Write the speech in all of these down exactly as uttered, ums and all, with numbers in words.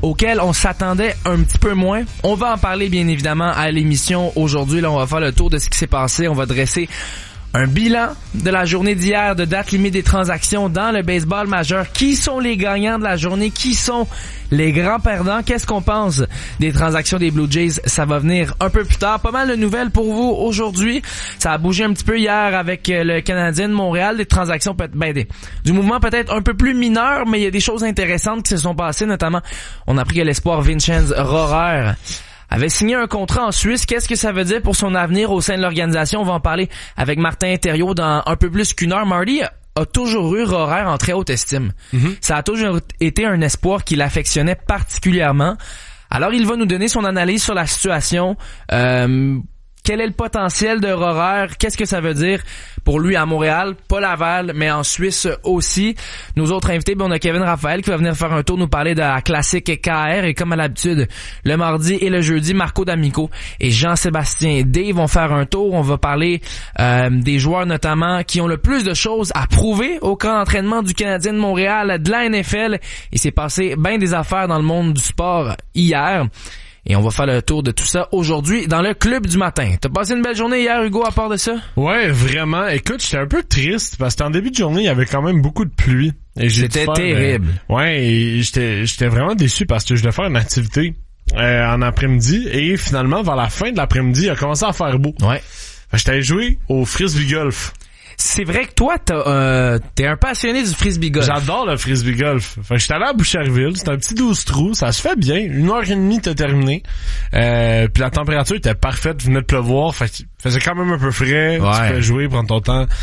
auquel on s'attendait un petit peu moins. On va en parler bien évidemment à l'émission aujourd'hui. Là, on va faire le tour de ce qui s'est passé. On va dresser un bilan de la journée d'hier, de date limite des transactions dans le baseball majeur. Qui sont les gagnants de la journée? Qui sont les grands perdants? Qu'est-ce qu'on pense des transactions des Blue Jays? Ça va venir un peu plus tard. Pas mal de nouvelles pour vous aujourd'hui. Ça a bougé un petit peu hier avec le Canadien de Montréal. Des transactions peut-être, ben, des, du mouvement peut-être un peu plus mineur, mais il y a des choses intéressantes qui se sont passées. Notamment, on a appris que l'espoir Vincenz Rohrer avait signé un contrat en Suisse. Qu'est-ce que ça veut dire pour son avenir au sein de l'organisation? On va en parler avec Martin Thériault dans un peu plus qu'une heure. Marty a toujours eu Rohrer en très haute estime. Mm-hmm. Ça a toujours été un espoir qu'il affectionnait particulièrement. Alors, il va nous donner son analyse sur la situation. Euh, quel est le potentiel de Rohrer? Qu'est-ce que ça veut dire pour lui à Montréal, pas Laval, mais en Suisse aussi? Nos autres invités, ben on a Kevin Raphaël qui va venir faire un tour nous parler de la classique K R, et comme à l'habitude, le mardi et le jeudi, Marco D'Amico et Jean-Sébastien Day vont faire un tour. On va parler euh, des joueurs notamment qui ont le plus de choses à prouver au camp d'entraînement du Canadien de Montréal, de la N F L. Il s'est passé bien des affaires dans le monde du sport hier. Et on va faire le tour de tout ça aujourd'hui dans le Club du matin. T'as passé une belle journée hier, Hugo, à part de ça? Ouais, vraiment. Écoute, j'étais un peu triste parce qu'en début de journée, il y avait quand même beaucoup de pluie. Et j'ai C'était faire, terrible. Euh, ouais, et j'étais j'étais vraiment déçu parce que je devais faire une activité euh, en après-midi et finalement, vers la fin de l'après-midi, il a commencé à faire beau. Ouais. Fait que j'étais allé jouer au frisbee golf. C'est vrai que toi, t'as, euh, t'es un passionné du frisbee golf. J'adore le frisbee golf. Fait que j'étais allé à Boucherville, c'était un petit douze trous, ça se fait bien. Une heure et demie, t'as terminé. Euh, puis la température était parfaite, venait de pleuvoir, fait qu'il faisait quand même un peu frais. Ouais. Tu peux jouer, prendre ton temps.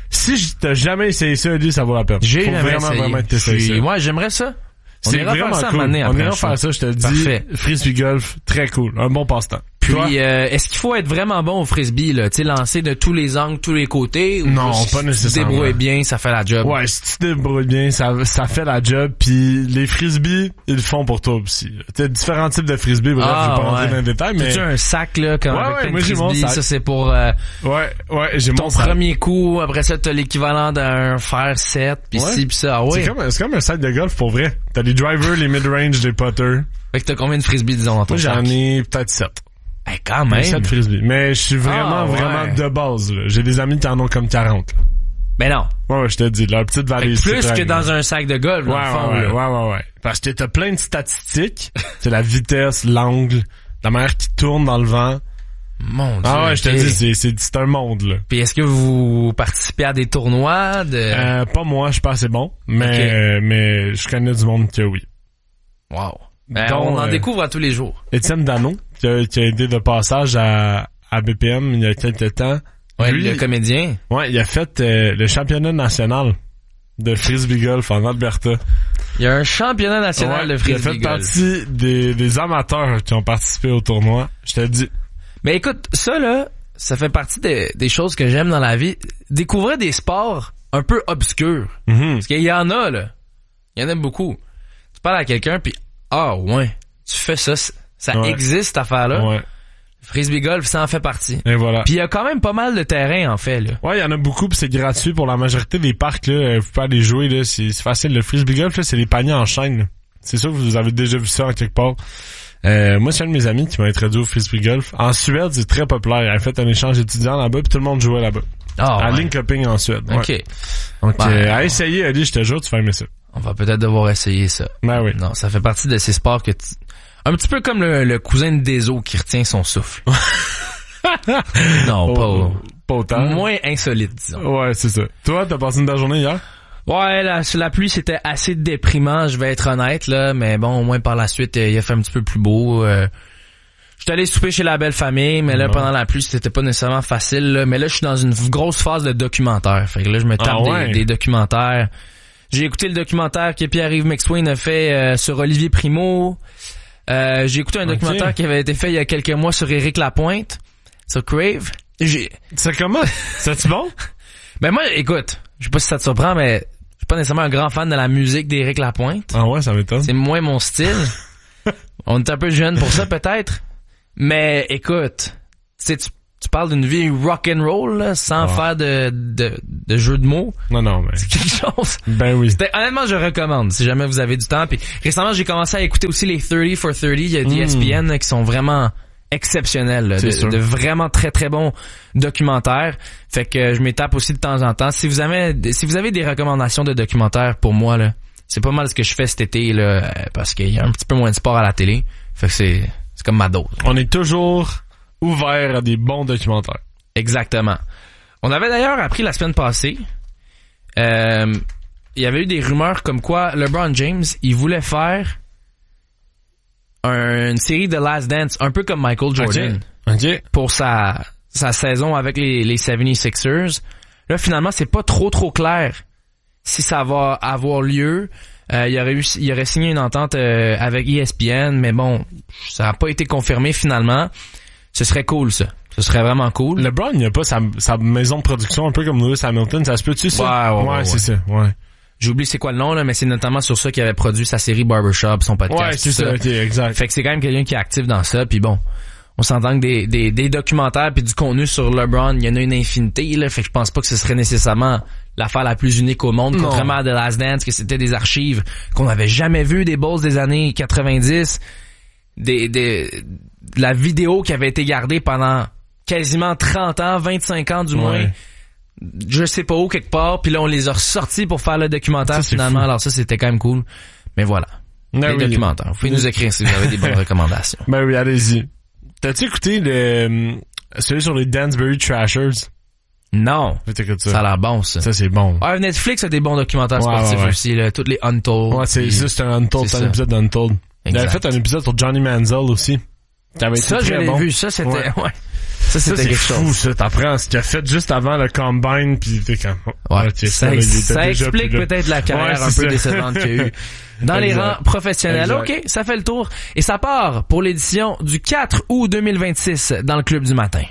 Si t'as jamais essayé ça, Eddie, ça vaut la peine. J'ai Faut jamais vraiment, essayé. vraiment t'essayer ça. Moi, j'aimerais ça. On C'est ira vraiment faire ça cool. à un On après ira le show. faire ça, je te le dis. Parfait. Frisbee golf, très cool. Un bon passe-temps. Puis, euh, est-ce qu'il faut être vraiment bon au frisbee, là? Tu sais, lancer de tous les angles, tous les côtés? Ou Non, si pas nécessairement. Si tu te débrouilles bien, ça fait la job. Ouais, si tu te débrouilles bien, ça, ça fait la job. Puis les frisbees, ils le font pour toi aussi. T'as différents types de frisbees, bref, Ah, je vais pas rentrer ouais. dans les détails, mais... T'as-tu un sac, là, comme Ouais, avec ouais, plein moi, de j'ai mon frisbees? sac. Ça, c'est pour euh, Ouais, ouais, j'ai ton mon sac. premier coup. Après ça, t'as l'équivalent d'un fer sept, pis Ouais. ci, pis ça. Ah ouais. C'est comme, c'est comme un sac de golf pour vrai. T'as les drivers, les mid-range, les putters. Fait que t'as combien de frisbees, disons, dans ton Moi, sac? j'en ai peut-être sept. Eh, quand même. sept frisbees. Mais je suis vraiment, Ah, ouais. vraiment de base, là. J'ai des amis qui en ont comme quarante, là. Ben non. Ouais, ouais, je te dis, leur petite valise. Plus c'est que très dans grand. un sac de golf, Ouais, dans le fond, ouais, là. ouais, ouais, ouais. Parce que t'as plein de statistiques. C'est la vitesse, l'angle, la manière qui tourne dans le vent. Mon Dieu. Ah ouais, je te ok. dis, c'est, c'est, c'est un monde, là. Puis est-ce que vous participez à des tournois de... Euh, pas moi, je suis pas assez bon. Mais, Ok. euh, mais je connais du monde que oui. Wow. Ben, Donc, on en euh, découvre à tous les jours. Étienne Dano, qui a, qui a aidé de passage à, à B P M il y a quelques temps. Ouais, Lui, le comédien. ouais, il a fait euh, le championnat national de frisbee golf en Alberta. Il y a un championnat national Ouais, de frisbee il a fait golf. partie des, des amateurs qui ont participé au tournoi. Je te dis. Mais écoute, ça là, ça fait partie des, des choses que j'aime dans la vie. Découvrir des sports un peu obscurs. Mhm. Parce qu'il y en a, là. Il y en a beaucoup. Tu parles à quelqu'un, puis ah ouais, tu fais ça, c- ça Ouais. existe cette affaire-là. Ouais. Frisbee golf, ça en fait partie. Et voilà. Puis il y a quand même pas mal de terrain en fait là. Ouais, il y en a beaucoup, puis c'est gratuit pour la majorité des parcs, là. Euh, Vous pouvez aller jouer, là. C'est, c'est facile. Le frisbee golf, là, c'est les paniers en chaîne, là. C'est sûr que vous avez déjà vu ça en quelque part. Euh, moi, c'est un de mes amis qui m'a introduit au frisbee golf. En Suède, c'est très populaire. Il a fait un échange étudiant là-bas, puis tout le monde jouait là-bas. Ah à ouais. Linköping, en Suède. Ouais. OK. Donc, Ben, euh, à essayer, Ali, je te jure, tu vas aimer ça. On va peut-être devoir essayer ça. Ben oui. Non, ça fait partie de ces sports que tu... Un petit peu comme le, le cousin de Deso qui retient son souffle. non, pas... Oh, pas autant. Moins insolite, disons. Ouais, c'est ça. Toi, t'as passé une belle journée hier? Ouais, la, sur la pluie, c'était assez déprimant, je vais être honnête, là. Mais bon, au moins par la suite, euh, il a fait un petit peu plus beau. Euh, J'étais allé souper chez la belle famille, mais là, Non. pendant la pluie, c'était pas nécessairement facile, là. Mais là, je suis dans une grosse phase de documentaire. Fait que là, je me tape Ah ouais? des, des documentaires. J'ai écouté le documentaire que Pierre-Yves McSwain a fait euh, sur Olivier Primo. Euh, j'ai écouté un Ok. documentaire qui avait été fait il y a quelques mois sur Éric Lapointe, sur Crave. J'ai... C'est comment? C'est-tu bon? Ben moi, écoute, je sais pas si ça te surprend, mais je suis pas nécessairement un grand fan de la musique d'Éric Lapointe. Ah ouais, ça m'étonne. C'est moins mon style. On est un peu jeune pour ça, peut-être. Mais écoute, tu sais, tu tu parles d'une vie rock'n'roll, là, sans ouais. faire de, de, de jeu de mots. Non, non, mais... C'est quelque chose. Ben oui. C'était, honnêtement, je recommande, si jamais vous avez du temps. Puis récemment, j'ai commencé à écouter aussi les thirty for thirty. Il y a des mm. E S P N là, qui sont vraiment exceptionnels. Là, de, de vraiment très, très bons documentaires. Fait que je m'étape aussi de temps en temps. Si vous avez, si vous avez des recommandations de documentaires pour moi, là, c'est pas mal ce que je fais cet été, là, parce qu'il y a un petit peu moins de sport à la télé. Fait que c'est, c'est comme ma dose. On est toujours ouvert à des bons documentaires. Exactement. On avait d'ailleurs appris la semaine passée, euh, il y avait eu des rumeurs comme quoi LeBron James, il voulait faire un, une série de Last Dance, un peu comme Michael Jordan. Okay. Okay. Pour sa, sa saison avec les, les seventy-sixers. Là, finalement, c'est pas trop trop clair si ça va avoir lieu. Euh, il aurait eu, il aurait signé une entente euh, avec E S P N, mais bon, ça n'a pas été confirmé finalement. Ce serait cool, ça. Ce serait vraiment cool. LeBron, il a pas sa, sa maison de production, un peu comme Lewis Hamilton. Ça se peut-tu, ça? Ouais, ouais, ouais, ouais, c'est ouais. ça, ouais. J'ai oublié c'est quoi le nom, là, mais c'est notamment sur ça qu'il avait produit sa série Barbershop, son podcast. Ouais, c'est ça, ça. Ok, exact. Fait que c'est quand même quelqu'un qui est actif dans ça, puis bon, on s'entend que des, des, des documentaires puis du contenu sur LeBron, il y en a une infinité, là. Fait que je pense pas que ce serait nécessairement l'affaire la plus unique au monde, non. Contrairement à The Last Dance, que c'était des archives qu'on n'avait jamais vues des Bulls des années quatre-vingt-dix, des, des, de la vidéo qui avait été gardée pendant quasiment trente ans, vingt-cinq ans du moins. Ouais. Je sais pas où, quelque part, puis là on les a ressortis pour faire le documentaire ça, finalement. Fou. Alors ça, c'était quand même cool. Mais voilà, non, les oui, documentaires. Vous pouvez oui. nous écrire si vous avez des bonnes recommandations. Ben oui, allez-y. T'as-tu écouté le celui sur les Dansbury Trashers? Non. Ça. ça a l'air bon, ça. Ça, c'est bon. Ah, Netflix a des bons documentaires ouais, sportifs ouais, ouais. aussi, là. Toutes les Untold. Ouais, c'est ça, c'est un Untold, c'est, c'est un épisode d'Untold. Il avait fait un épisode sur Johnny Manziel aussi. Ça, je l'ai bon. vu. Ça, c'était, ouais. ouais. Ça, c'était ça, quelque c'est chose. fou, ça. T'apprends ce qu'il a fait juste avant le Combine, pis t'es comme... Ouais. Okay, ça, ça, là, ça explique peut-être la carrière ouais, un peu ça. décevante qu'il y a eu dans les rangs professionnels. Exact. OK, ça fait le tour. Et ça part pour l'édition du quatre août deux mille vingt-six dans le Club du matin.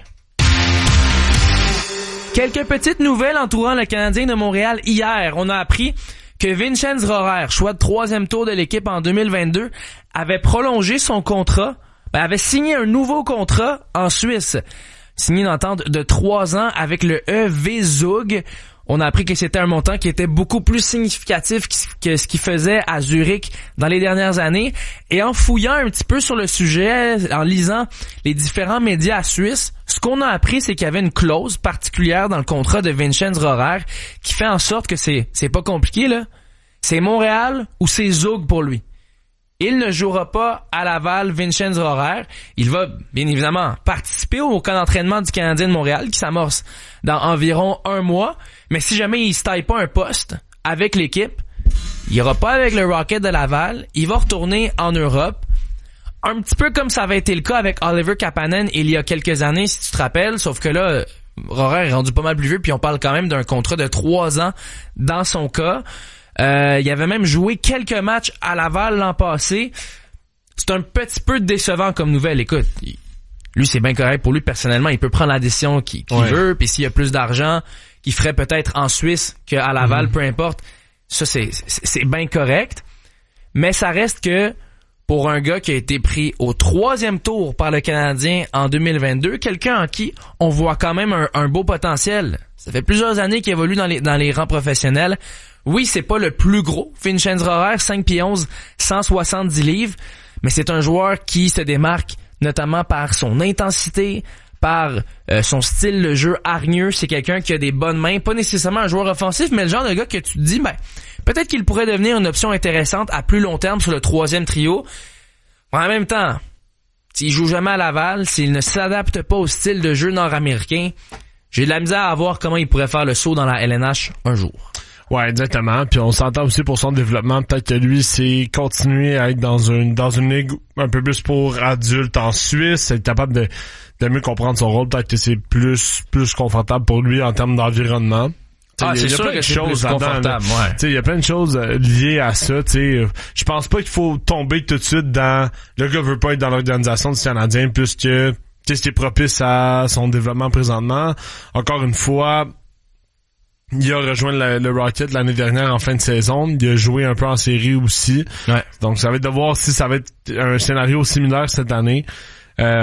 Quelques petites nouvelles entourant le Canadien de Montréal hier. On a appris que Vincenz Rohrer, choix de troisième tour de l'équipe en deux mille vingt-deux, avait prolongé son contrat, ben, avait signé un nouveau contrat en Suisse. Signé une entente de trois ans avec le E V Zug. On a appris que c'était un montant qui était beaucoup plus significatif que ce qu'il faisait à Zurich dans les dernières années. Et en fouillant un petit peu sur le sujet, en lisant les différents médias suisses, ce qu'on a appris, c'est qu'il y avait une clause particulière dans le contrat de Vincenz Rohrer qui fait en sorte que c'est, c'est pas compliqué, là. C'est Montréal ou c'est Zug pour lui. Il ne jouera pas à Laval, Vincenz Rohrer. Il va, bien évidemment, participer au camp d'entraînement du Canadien de Montréal qui s'amorce dans environ un mois. Mais si jamais il se taille pas un poste avec l'équipe, il ira pas avec le Rocket de Laval. Il va retourner en Europe. Un petit peu comme ça avait été le cas avec Oliver Kapanen il y a quelques années, si tu te rappelles. Sauf que là, Rohrer est rendu pas mal plus vieux, puis on parle quand même d'un contrat de trois ans dans son cas. Euh, il avait même joué quelques matchs à Laval l'an passé. C'est un petit peu décevant comme nouvelle. Écoute, il, lui, c'est bien correct pour lui personnellement. Il peut prendre la décision qu'il, qu'il ouais. veut. Puis s'il y a plus d'argent qu'il ferait peut-être en Suisse qu'à Laval, mm-hmm. peu importe. Ça, c'est, c'est, c'est bien correct. Mais ça reste que pour un gars qui a été pris au troisième tour par le Canadien en deux mille vingt-deux, quelqu'un en qui on voit quand même un, un beau potentiel. Ça fait plusieurs années qu'il évolue dans les, dans les rangs professionnels. Oui, c'est pas le plus gros. Vincenz Rohrer, cinq pieds onze, cent soixante-dix livres. Mais c'est un joueur qui se démarque notamment par son intensité, par euh, son style de jeu hargneux. C'est quelqu'un qui a des bonnes mains. Pas nécessairement un joueur offensif, mais le genre de gars que tu te dis, ben, peut-être qu'il pourrait devenir une option intéressante à plus long terme sur le troisième trio. En même temps, s'il joue jamais à Laval, s'il ne s'adapte pas au style de jeu nord-américain, j'ai de la misère à voir comment il pourrait faire le saut dans la L N H un jour. Ouais, exactement. Puis on s'entend aussi pour son développement. Peut-être que lui, c'est continuer à être dans une dans une ligue un peu plus pour adultes en Suisse, être capable de, de mieux comprendre son rôle. Peut-être que c'est plus plus confortable pour lui en termes d'environnement. Ah, c'est sûr que c'est plus confortable, ouais. Tu sais, il y a plein de choses liées à ça, tu sais. Je pense pas qu'il faut tomber tout de suite dans le gars veut pas être dans l'organisation du Canadien plus que tu sais c'est propice à son développement présentement. Encore une fois, il a rejoint le, le Rocket l'année dernière en fin de saison. Il a joué un peu en série aussi. Ouais. Donc, ça va être de voir si ça va être un scénario similaire cette année. Euh,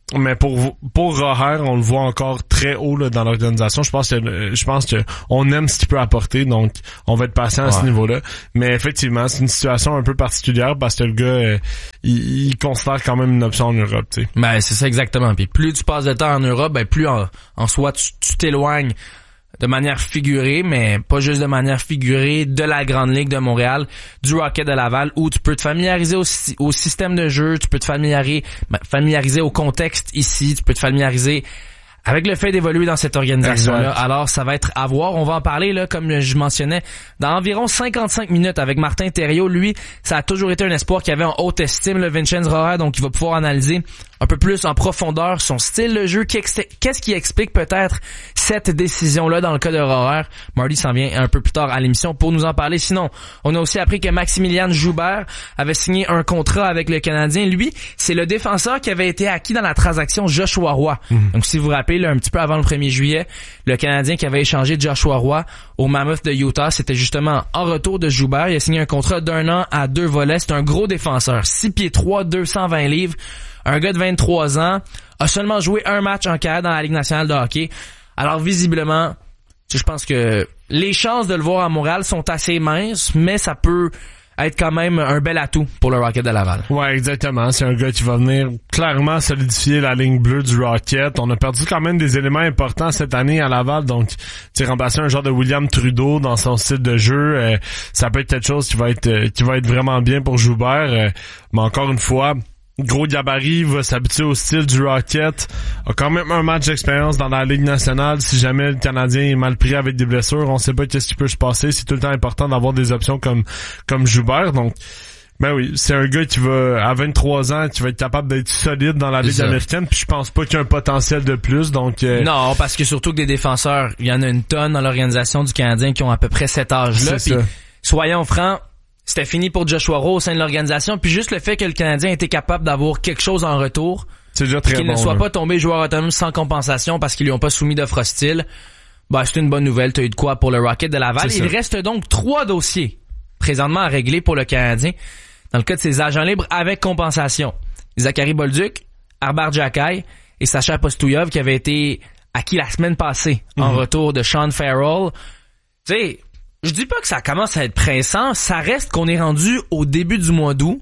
Mais pour pour Roher, on le voit encore très haut là, dans l'organisation. Je pense que je pense que on aime ce qu'il peut apporter, donc on va être patient à ouais. ce niveau-là. Mais effectivement, c'est une situation un peu particulière parce que le gars, euh, il, il considère quand même une option en Europe, tu sais. Ben c'est ça exactement. Puis plus tu passes de temps en Europe, ben plus en, en soi tu, tu t'éloignes de manière figurée, mais pas juste de manière figurée, de la Grande Ligue de Montréal, du Rocket de Laval, où tu peux te familiariser au, au système de jeu, tu peux te familiariser, familiariser au contexte ici, tu peux te familiariser avec le fait d'évoluer dans cette organisation-là. Exact. Alors, ça va être à voir. On va en parler, là, comme je mentionnais, dans environ cinquante-cinq minutes avec Martin Thériault. Lui, ça a toujours été un espoir qu'il avait en haute estime, le Vincenz Roher, donc il va pouvoir analyser un peu plus en profondeur son style de jeu. Qu'est-ce qui explique peut-être cette décision-là dans le cas de Roher? Marty s'en vient un peu plus tard à l'émission pour nous en parler. Sinon, on a aussi appris que Maximilian Joubert avait signé un contrat avec le Canadien. Lui, c'est le défenseur qui avait été acquis dans la transaction Joshua Roy. Mm-hmm. Donc, si vous vous rappelez, là, un petit peu avant le premier juillet, le Canadien qui avait échangé Joshua Roy au Mammoth de Utah, c'était justement en retour de Joubert. Il a signé un contrat d'un an à deux volets. C'est un gros défenseur. six pieds trois, deux cent vingt livres. Un gars de vingt-trois ans, a seulement joué un match en carrière dans la Ligue nationale de hockey. Alors visiblement, je pense que les chances de le voir à Montréal sont assez minces, mais ça peut être quand même un bel atout pour le Rocket de Laval. Ouais, exactement. C'est un gars qui va venir clairement solidifier la ligne bleue du Rocket. On a perdu quand même des éléments importants cette année à Laval, donc tu sais, remplacer un genre de William Trudeau dans son style de jeu, euh, ça peut être quelque chose qui va être euh, qui va être vraiment bien pour Joubert. Euh, mais encore une fois, gros gabarit, va s'habituer au style du Rocket, a quand même un match d'expérience dans la Ligue nationale. Si jamais le Canadien est mal pris avec des blessures, on sait pas qu'est-ce qui peut se passer. C'est tout le temps important d'avoir des options comme comme Joubert. Donc, ben oui, c'est un gars qui va, à vingt-trois ans, qui va être capable d'être solide dans la Ligue américaine, puis je pense pas qu'il y a un potentiel de plus, donc... Euh... Non, parce que surtout que des défenseurs, il y en a une tonne dans l'organisation du Canadien qui ont à peu près cet âge-là, puis soyons francs, c'était fini pour Joshua Roy au sein de l'organisation, puis juste le fait que le Canadien ait été capable d'avoir quelque chose en retour, c'est déjà très qu'il bon, ne soit là. pas tombé joueur autonome sans compensation parce qu'ils lui ont pas soumis d'offre hostile, bah c'est une bonne nouvelle, t'as eu de quoi pour le Rocket de Laval. Il reste donc trois dossiers présentement à régler pour le Canadien dans le cas de ses agents libres avec compensation. Zachary Bolduc, Arber Xhekaj et Sacha Postouilov qui avait été acquis la semaine passée mm-hmm. en retour de Sean Farrell. Tu sais, je dis pas que ça commence à être pressant, ça reste qu'on est rendu au début du mois d'août.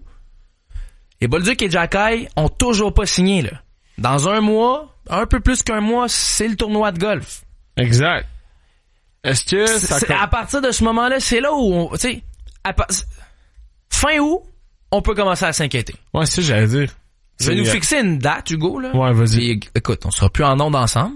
Et Bolduc et Xhekaj ont toujours pas signé, là. Dans un mois, un peu plus qu'un mois, c'est le tournoi de golf. Exact. Est-ce que ça... C'est, à partir de ce moment-là, c'est là où on, tu sais, pa- fin août, on peut commencer à s'inquiéter. Ouais, c'est ça, j'allais dire. Tu vas nous fixer une date, Hugo, là? Ouais, vas-y. Et, écoute, on sera plus en ondes ensemble.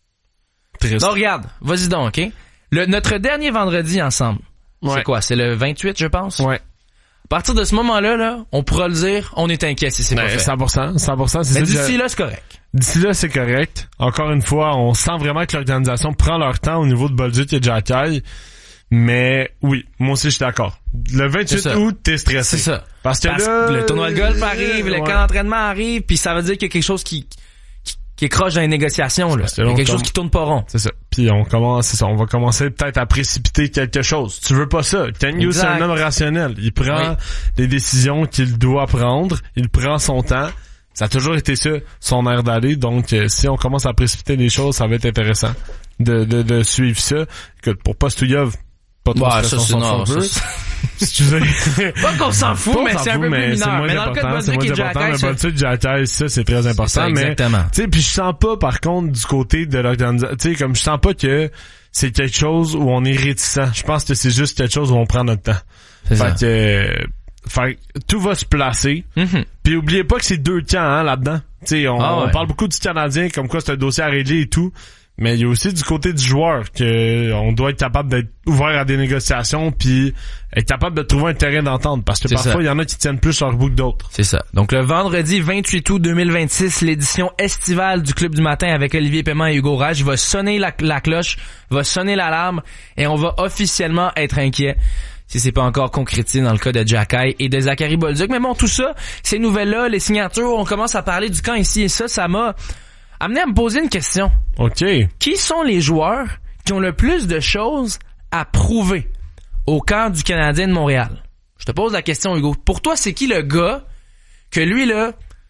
Triste. Non, regarde, vas-y donc, ok? Le, notre dernier vendredi ensemble, ouais. C'est quoi? C'est le vingt-huit, je pense? Ouais. À partir de ce moment-là, là, on pourra le dire, on est inquiet si c'est ben, pas fait. cent pour cent, cent pour cent, c'est Mais ça. d'ici là, c'est correct. D'ici là, c'est correct. Encore une fois, on sent vraiment que l'organisation prend leur temps au niveau de Bolduc et Xhekaj. Mais oui, moi aussi je suis d'accord. Le vingt-huit août, t'es stressé. C'est ça. Parce que Parce là, le tournoi de golf arrive, le ouais. camp d'entraînement arrive, puis ça veut dire qu'il y a quelque chose qui qui, qui est croche dans les négociations là. Il y a quelque chose qui tourne pas rond. C'est ça. Puis on commence, c'est ça, on va commencer peut-être à précipiter quelque chose. Tu veux pas ça. Ken Hughes, c'est un homme rationnel. Il prend oui. les décisions qu'il doit prendre, il prend son temps. Ça a toujours été ça, son air d'aller. Donc, euh, si on commence à précipiter les choses, ça va être intéressant de de, de suivre ça. Écoute, pour Postouilov, pas trop bah, stressant, ça, c'est non, ça, ça, excusez. Pas qu'on s'en fout, pas mais c'est un peu plus mineur. Mais dans le cas de Bolduc et Xhekaj, mais Bolduc et Xhekaj, ça, c'est très important. Ça, exactement. Tu sais, puis je sens pas, par contre, du côté de l'organisation, tu sais, comme je sens pas que c'est quelque chose où on est réticent. Je pense que c'est juste quelque chose où on prend notre temps. C'est fait ça. que, euh, fait que tout va se placer. Mm-hmm. Puis oubliez pas que c'est deux camps, hein, là-dedans. Tu sais, on, ah ouais. on parle beaucoup du Canadien, comme quoi c'est un dossier à régler et tout. Mais il y a aussi du côté du joueur que on doit être capable d'être ouvert à des négociations puis être capable de trouver un terrain d'entente parce que c'est parfois il y en a qui tiennent plus leur bout que d'autres. C'est ça. Donc le vendredi vingt-huit août deux mille vingt-six, l'édition estivale du Club du matin avec Olivier Paiement et Hugo Rage va sonner la, la cloche, va sonner l'alarme et on va officiellement être inquiet si c'est pas encore concrétisé dans le cas de Xhekaj et de Zachary Bolduc. Mais bon, tout ça, ces nouvelles-là, les signatures, on commence à parler du camp ici et ça, ça m'a amené à me poser une question. OK. Qui sont les joueurs qui ont le plus de choses à prouver au camp du Canadien de Montréal? Je te pose la question, Hugo. Pour toi, c'est qui le gars que lui, là,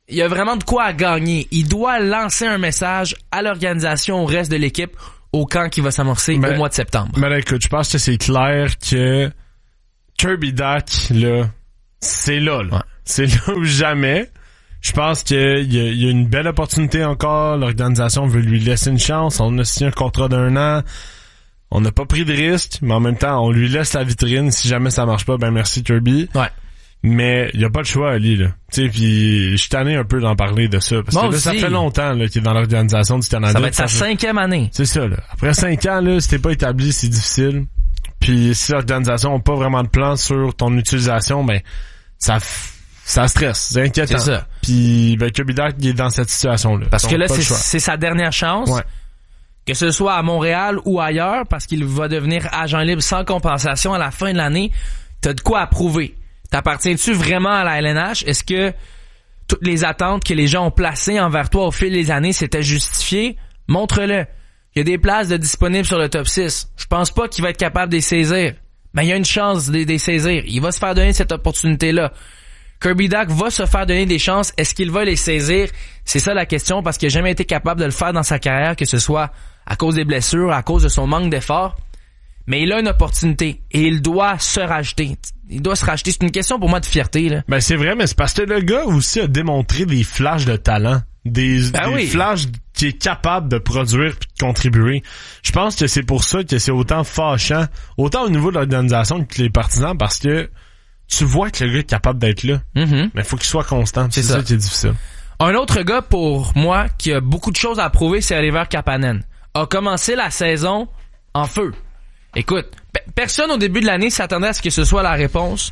il y a vraiment de quoi à gagner. Il doit lancer un message à l'organisation, au reste de l'équipe, au camp qui va s'amorcer mais, au mois de septembre. Mais là, écoute, je pense que c'est clair que Kirby Dach, là, c'est là, là. Ouais. C'est là ou jamais. Je pense qu'il y a, il y a une belle opportunité encore. L'organisation veut lui laisser une chance. On a signé un contrat d'un an. On n'a pas pris de risque, mais en même temps, on lui laisse la vitrine. Si jamais ça marche pas, ben merci Kirby. Ouais. Mais il y a pas de choix, Ali, là. Tu sais, puis je suis tanné un peu d'en parler de ça. Parce Moi que là, ça fait longtemps là, qu'il est dans l'organisation du Canada. Ça va être sa cinquième année. C'est ça, là. Après cinq ans, là, si t'es pas établi, c'est difficile. Puis si l'organisation n'a pas vraiment de plan sur ton utilisation, ben ça ça stresse, c'est inquiétant. C'est ça. Puis ben Kirby Dach, il est dans cette situation-là. Parce Donc, que là, c'est, c'est sa dernière chance. Ouais. Que ce soit à Montréal ou ailleurs, parce qu'il va devenir agent libre sans compensation à la fin de l'année, t'as de quoi à prouver. T'appartiens-tu vraiment à la L N H? Est-ce que toutes les attentes que les gens ont placées envers toi au fil des années s'étaient justifiées? Montre-le. Il y a des places de disponibles sur le top six. Je pense pas qu'il va être capable de les saisir. Mais il y a une chance de les saisir. Il va se faire donner cette opportunité-là. Kirby Dach va se faire donner des chances. Est-ce qu'il va les saisir? C'est ça la question, parce qu'il n'a jamais été capable de le faire dans sa carrière, que ce soit à cause des blessures, à cause de son manque d'effort. Mais il a une opportunité et il doit se racheter. Il doit se racheter. C'est une question pour moi de fierté, là. Ben, c'est vrai, mais c'est parce que le gars aussi a démontré des flashs de talent. Des, ben des oui. flashs qui est capable de produire puis de contribuer. Je pense que c'est pour ça que c'est autant fâchant, autant au niveau de l'organisation que les partisans, parce que tu vois que le gars est capable d'être là. Mm-hmm. Mais il faut qu'il soit constant. C'est, c'est ça. ça qui est difficile. Un autre gars, pour moi, qui a beaucoup de choses à prouver, c'est Oliver Kapanen. A commencé la saison en feu. Écoute, pe- personne au début de l'année s'attendait à ce que ce soit la réponse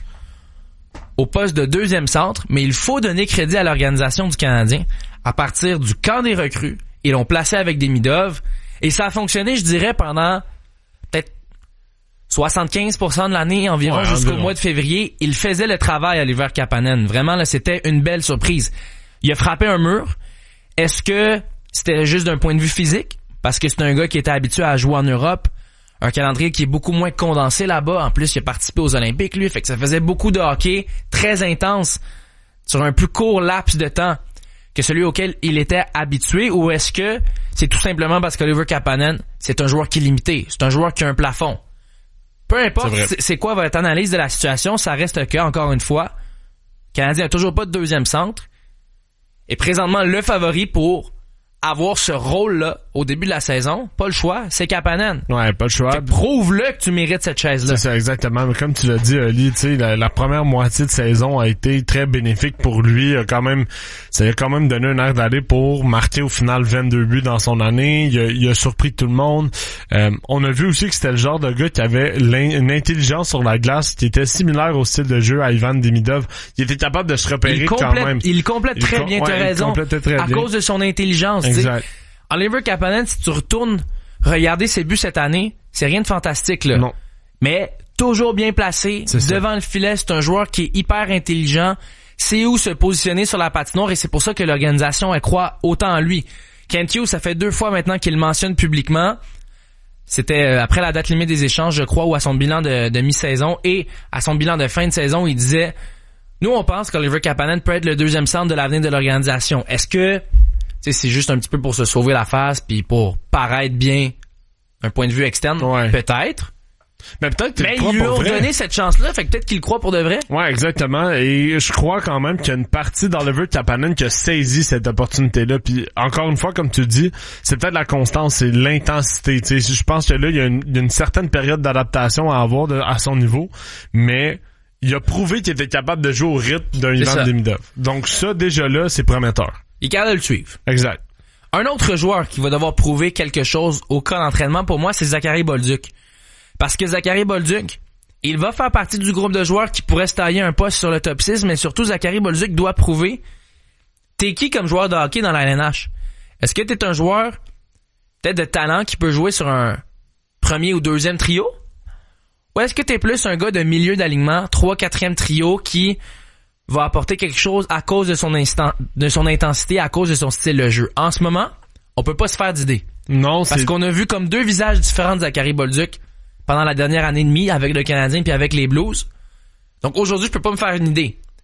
au poste de deuxième centre, mais il faut donner crédit à l'organisation du Canadien. À partir du camp des recrues, ils l'ont placé avec Demidov, et ça a fonctionné, je dirais, pendant peut-être soixante-quinze pour cent de l'année environ, ouais, jusqu'au environ. mois de février. Il faisait le travail à Oliver Kapanen. Vraiment, là, c'était une belle surprise. Il a frappé un mur. Est-ce que c'était juste d'un point de vue physique? Parce que c'est un gars qui était habitué à jouer en Europe. Un calendrier qui est beaucoup moins condensé là-bas. En plus, il a participé aux Olympiques, lui. Fait que ça faisait beaucoup de hockey très intense sur un plus court laps de temps que celui auquel il était habitué. Ou est-ce que c'est tout simplement parce qu'Oliver Kapanen, c'est un joueur qui est limité. C'est un joueur qui a un plafond. Peu importe c'est, c'est, c'est quoi votre analyse de la situation, ça reste que, encore une fois, le Canadien n'a toujours pas de deuxième centre. Et présentement, le favori pour avoir ce rôle-là au début de la saison, pas le choix, c'est Kapanen. Ouais, pas le choix. Fait, prouve-le que tu mérites cette chaise-là. C'est ça, exactement. Mais comme tu l'as dit, Ali, tu sais, la, la première moitié de saison a été très bénéfique pour lui. Il a quand même, ça lui a quand même donné un air d'aller pour marquer au final vingt-deux buts dans son année. Il a, il a surpris tout le monde. Euh, on a vu aussi que c'était le genre de gars qui avait une intelligence sur la glace qui était similaire au style de jeu à Ivan Demidov. Il était capable de se repérer complète, quand même. Il complète très il com- bien, t'as ouais, raison. Très à bien. Cause de son intelligence. Exact. Oliver Kapanen, si tu retournes regarder ses buts cette année, c'est rien de fantastique, là. Non. Mais toujours bien placé, c'est devant ça. Le filet, c'est un joueur qui est hyper intelligent, sait où se positionner sur la patinoire, et c'est pour ça que l'organisation, elle croit autant en lui. Kent Hughes, ça fait deux fois maintenant qu'il le mentionne publiquement. C'était après la date limite des échanges, je crois, ou à son bilan de, de mi-saison, et à son bilan de fin de saison, il disait, nous, on pense qu'Oliver Kapanen peut être le deuxième centre de l'avenir de l'organisation. Est-ce que t'sais, c'est juste un petit peu pour se sauver la face puis pour paraître bien d'un point de vue externe? Ouais. Peut-être. Mais peut-être qu'il Mais croit ils lui pour ont vrai. donné cette chance-là, fait que peut-être qu'il le croit pour de vrai. Ouais, exactement. Et je crois quand même qu'il y a une partie d'Oliver Kapanen qui a saisi cette opportunité-là. Puis encore une fois, comme tu dis, c'est peut-être la constance, c'est l'intensité. Tu sais, je pense que là, il y a une, il y a une certaine période d'adaptation à avoir de, à son niveau, mais il a prouvé qu'il était capable de jouer au rythme d'un Ivan Demidov. Donc ça, déjà là, c'est prometteur. Il est capable de le suivre. Exact. Un autre joueur qui va devoir prouver quelque chose au cas d'entraînement, pour moi, c'est Zachary Bolduc. Parce que Zachary Bolduc, il va faire partie du groupe de joueurs qui pourrait se tailler un poste sur le top six, mais surtout, Zachary Bolduc doit prouver t'es qui comme joueur de hockey dans la L N H. Est-ce que t'es un joueur peut-être de talent qui peut jouer sur un premier ou deuxième trio? Ou est-ce que t'es plus un gars de milieu d'alignement, trois, quatrième trio qui va apporter quelque chose à cause de son instant, de son intensité, à cause de son style de jeu? En ce moment, on peut pas se faire d'idée. Non, Parce c'est... qu'on a vu comme deux visages différents de Zachary Bolduc pendant la dernière année et demie avec le Canadien puis avec les Blues. Donc aujourd'hui, je peux pas me faire une idée.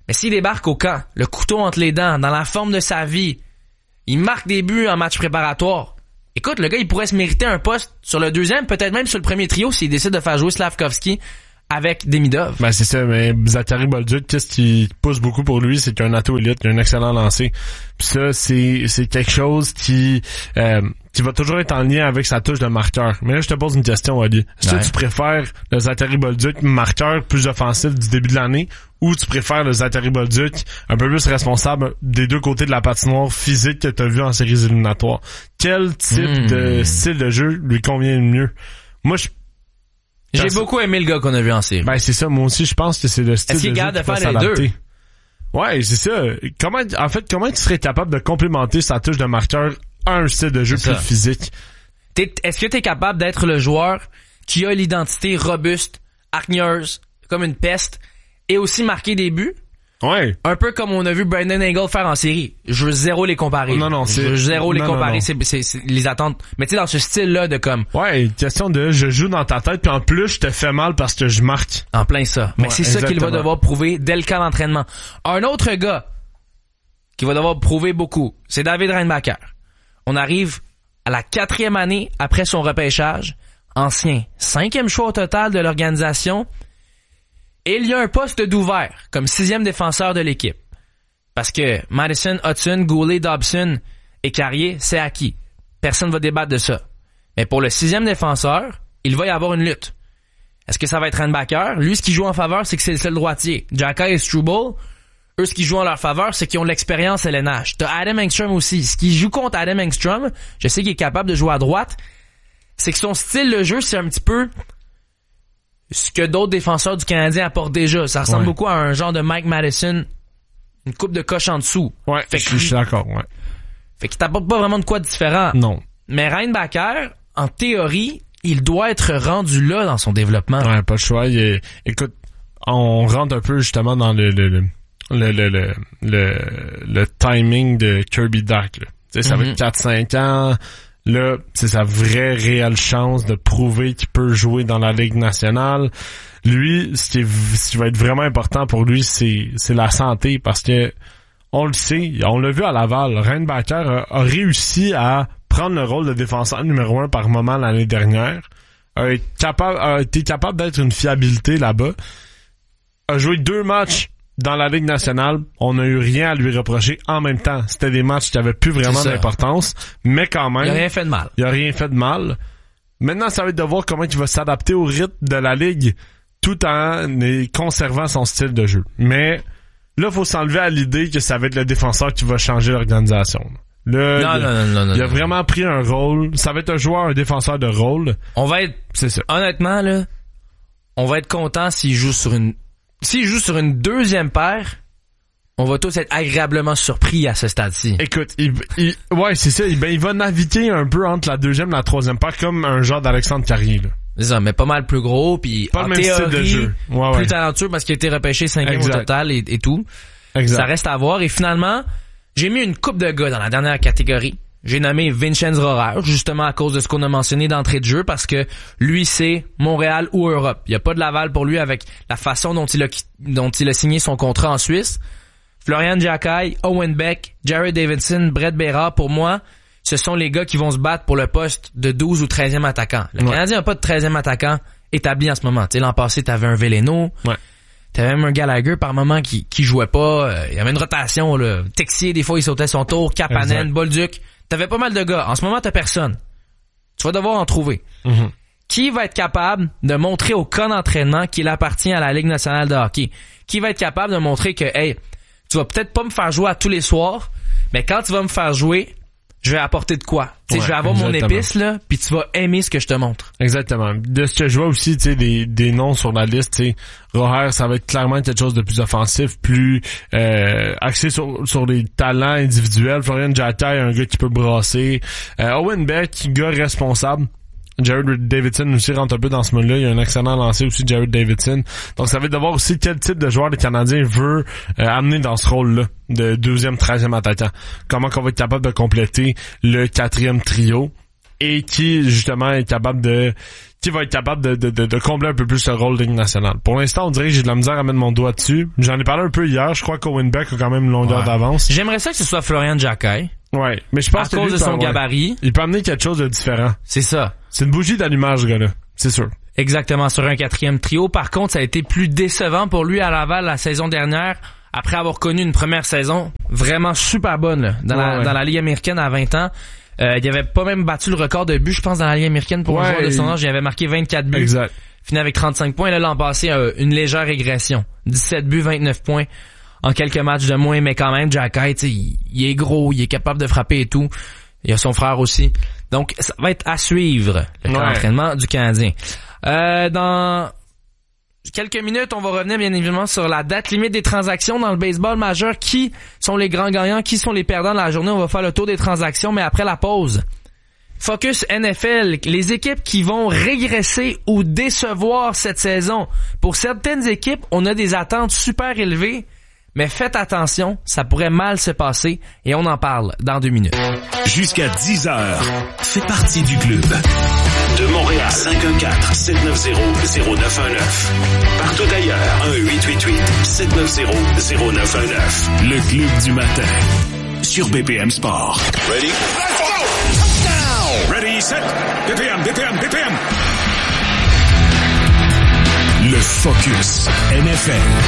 Mais s'il débarque au camp, le couteau entre les dents, dans la forme de sa vie, il marque des buts en match préparatoire. Écoute, le gars, il pourrait se mériter un poste sur le deuxième, peut-être même sur le premier trio s'il décide de faire jouer Slavkovski avec Demidov. Ben c'est ça, mais Zachary Bolduc, qu'est-ce qui pousse beaucoup pour lui, c'est qu'il a un atout élite, il a un excellent lancer. Puis ça, c'est c'est quelque chose qui euh, qui va toujours être en lien avec sa touche de marqueur. Mais là, je te pose une question, Ali. Est-ce que ouais. tu préfères le Zachary Bolduc marqueur plus offensif du début de l'année, ou tu préfères le Zachary Bolduc un peu plus responsable des deux côtés de la patinoire physique que tu as vu en séries éliminatoires? Quel type mmh. de style de jeu lui convient le mieux? Moi, je J'ai beaucoup aimé le gars qu'on a vu en série. Ben, c'est ça. Moi aussi, je pense que c'est le style Est-ce qu'il de est jeu capable qui de va faire les s'adapter. deux? Ouais, c'est ça. Comment, en fait, comment tu serais capable de complémenter sa touche de marqueur à un style de jeu C'est plus ça. physique? T'es, est-ce que t'es capable d'être le joueur qui a l'identité robuste, hargneuse, comme une peste, et aussi marquer des buts? Ouais. Un peu comme on a vu Brandon Hagel faire en série. Je veux zéro les comparer. Non, non, c'est... Je veux zéro les non, comparer, non, non. C'est, c'est, c'est les attentes. Mais tu sais, dans ce style-là de comme... Ouais, question de je joue dans ta tête, puis en plus, je te fais mal parce que je marque. En plein ça. Mais Ouais, c'est ça qu'il va exactement. devoir prouver dès le camp d'entraînement. Un autre gars qui va devoir prouver beaucoup, c'est David Reinbacher. On arrive à la quatrième année après son repêchage, ancien cinquième choix au total de l'organisation, et il y a un poste d'ouvert comme sixième défenseur de l'équipe. Parce que Madison, Hudson, Goulet, Dobson et Carrier, c'est acquis. Personne ne va débattre de ça. Mais pour le sixième défenseur, il va y avoir une lutte. Est-ce que ça va être Reinbacher? Lui, ce qui joue en faveur, c'est que c'est le seul droitier. Xhekaj et Struble, eux, ce qui joue en leur faveur, c'est qu'ils ont l'expérience et le Nash. T'as Adam Engstrom aussi. Ce qui joue contre Adam Engstrom, je sais qu'il est capable de jouer à droite, c'est que son style de jeu, c'est un petit peu ce que d'autres défenseurs du Canadien apportent déjà. Ça ressemble ouais. beaucoup à un genre de Mike Madison, une coupe de coche en dessous. Ouais, fait je, que, je suis d'accord, ouais. Fait qu'il t'apporte pas vraiment de quoi de différent. Non. Mais Reinbacher, en théorie, il doit être rendu là dans son développement. Ouais, pas le choix. Il est... Écoute, on rentre un peu justement dans le le le le le, le, le, le timing de Kirby Dach. Là. Tu sais, ça Mm-hmm. va être quatre cinq ans. Là, c'est sa vraie réelle chance de prouver qu'il peut jouer dans la Ligue nationale. Lui, ce qui, est, ce qui va être vraiment important pour lui, c'est c'est la santé, parce que on le sait, on l'a vu à Laval, Reinbacher a, a réussi à prendre le rôle de défenseur numéro un par moment l'année dernière, a été capable, a été capable d'être une fiabilité là-bas, a joué deux matchs dans la Ligue nationale, on n'a eu rien à lui reprocher en même temps. C'était des matchs qui avaient plus vraiment d'importance, mais quand même... Il a rien fait de mal. Il a rien fait de mal. Maintenant, ça va être de voir comment il va s'adapter au rythme de la Ligue tout en conservant son style de jeu. Mais là, il faut s'enlever à l'idée que ça va être le défenseur qui va changer l'organisation. Là, non, il, non, non, non, non. Il a non. vraiment pris un rôle. Ça va être un joueur, un défenseur de rôle. On va être... C'est ça. Honnêtement, là, on va être content s'il joue sur une... S'il joue sur une deuxième paire, on va tous être agréablement surpris à ce stade-ci. Écoute, il, il, ouais, c'est ça. Il, ben, il va naviguer un peu entre la deuxième et la troisième paire, comme un genre d'Alexandre Carrier, là. C'est ça, mais pas mal plus gros, puis pas en le même théorie, style de jeu. Ouais, plus ouais. talentueux parce qu'il a été repêché cinquième au total et, et tout. Exact. Ça reste à voir. Et finalement, j'ai mis une coupe de gars dans la dernière catégorie. J'ai nommé Vincenz Rohrer, justement à cause de ce qu'on a mentionné d'entrée de jeu, parce que lui, c'est Montréal ou Europe. Il n'y a pas de Laval pour lui avec la façon dont il a, dont il a signé son contrat en Suisse. Florian Xhekaj, Owen Beck, Jared Davidson, Brett Bérard, pour moi, ce sont les gars qui vont se battre pour le poste de douze ou treizième attaquant. Le ouais. Canadien n'a pas de treizième attaquant établi en ce moment. Tu sais, l'an passé, t'avais un Veleno. Ouais. T'avais même un Gallagher par moment qui, qui jouait pas. Euh, il y avait une rotation, là. Texier, des fois, il sautait son tour. Kapanen, Bolduc. T'avais pas mal de gars. En ce moment, t'as personne. Tu vas devoir en trouver. Mm-hmm. Qui va être capable de montrer au camp d'entraînement qu'il appartient à la Ligue nationale de hockey? Qui va être capable de montrer que, hey, tu vas peut-être pas me faire jouer à tous les soirs, mais quand tu vas me faire jouer, je vais apporter de quoi? Tu sais, ouais, je vais avoir exactement. mon épice, là, puis tu vas aimer ce que je te montre. Exactement. De ce que je vois aussi, tu sais, des, des noms sur la liste, tu sais, Rohrer, ça va être clairement quelque chose de plus offensif, plus euh, axé sur, sur les talents individuels. Florian Xhekaj, un gars qui peut brasser. Euh, Owen Beck, gars responsable. Jared Davidson aussi rentre un peu dans ce monde-là. Il y a un excellent lancé aussi, Jared Davidson. Donc, ça va être de voir aussi quel type de joueur le Canadien veut euh, amener dans ce rôle-là de deuxième, treizième attaquant. Comment qu'on va être capable de compléter le quatrième trio. et qui, justement, est capable de, qui va être capable de, de, de, de combler un peu plus le rôle de Ligue nationale. Pour l'instant, on dirait que j'ai de la misère à mettre mon doigt dessus. J'en ai parlé un peu hier. Je crois qu'Owen Beck a quand même une longueur ouais. d'avance. J'aimerais ça que ce soit Florian Jacquet. Ouais. Mais je pense à que cause de son peut, gabarit. Ouais. Il peut amener quelque chose de différent. C'est ça. C'est une bougie d'allumage, ce gars-là. C'est sûr. Exactement. Sur un quatrième trio. Par contre, ça a été plus décevant pour lui à Laval la saison dernière. Après avoir connu une première saison vraiment super bonne là, dans, ouais, la, ouais. dans la Ligue américaine à vingt ans. Euh, il avait pas même battu le record de buts, je pense, dans la Ligue américaine pour ouais, un joueur de son âge. Il avait marqué vingt-quatre buts. Exact. Fini avec trente-cinq points. Là, l'an passé, euh, une légère régression. dix-sept buts, vingt-neuf points en quelques matchs de moins. Mais quand même, Jacquet, il, il est gros, il est capable de frapper et tout. Il y a son frère aussi. Donc, ça va être à suivre, le camp ouais. d'entraînement du Canadien. Euh, dans quelques minutes, on va revenir bien évidemment sur la date limite des transactions dans le baseball majeur. Qui sont les grands gagnants? Qui sont les perdants de la journée? On va faire le tour des transactions, mais après la pause. Focus N F L, les équipes qui vont régresser ou décevoir cette saison. Pour certaines équipes, on a des attentes super élevées, mais faites attention, ça pourrait mal se passer et on en parle dans deux minutes. Jusqu'à dix heures, fais partie du club. De Montréal, cinq un quatre, sept neuf zéro, zéro neuf un neuf. Partout ailleurs, un huit huit huit, sept neuf zéro, zéro neuf un neuf. Le club du matin, sur B P M Sport. Ready? Let's go! Touchdown! Ready, set, B P M, B P M, B P M. Le Focus N F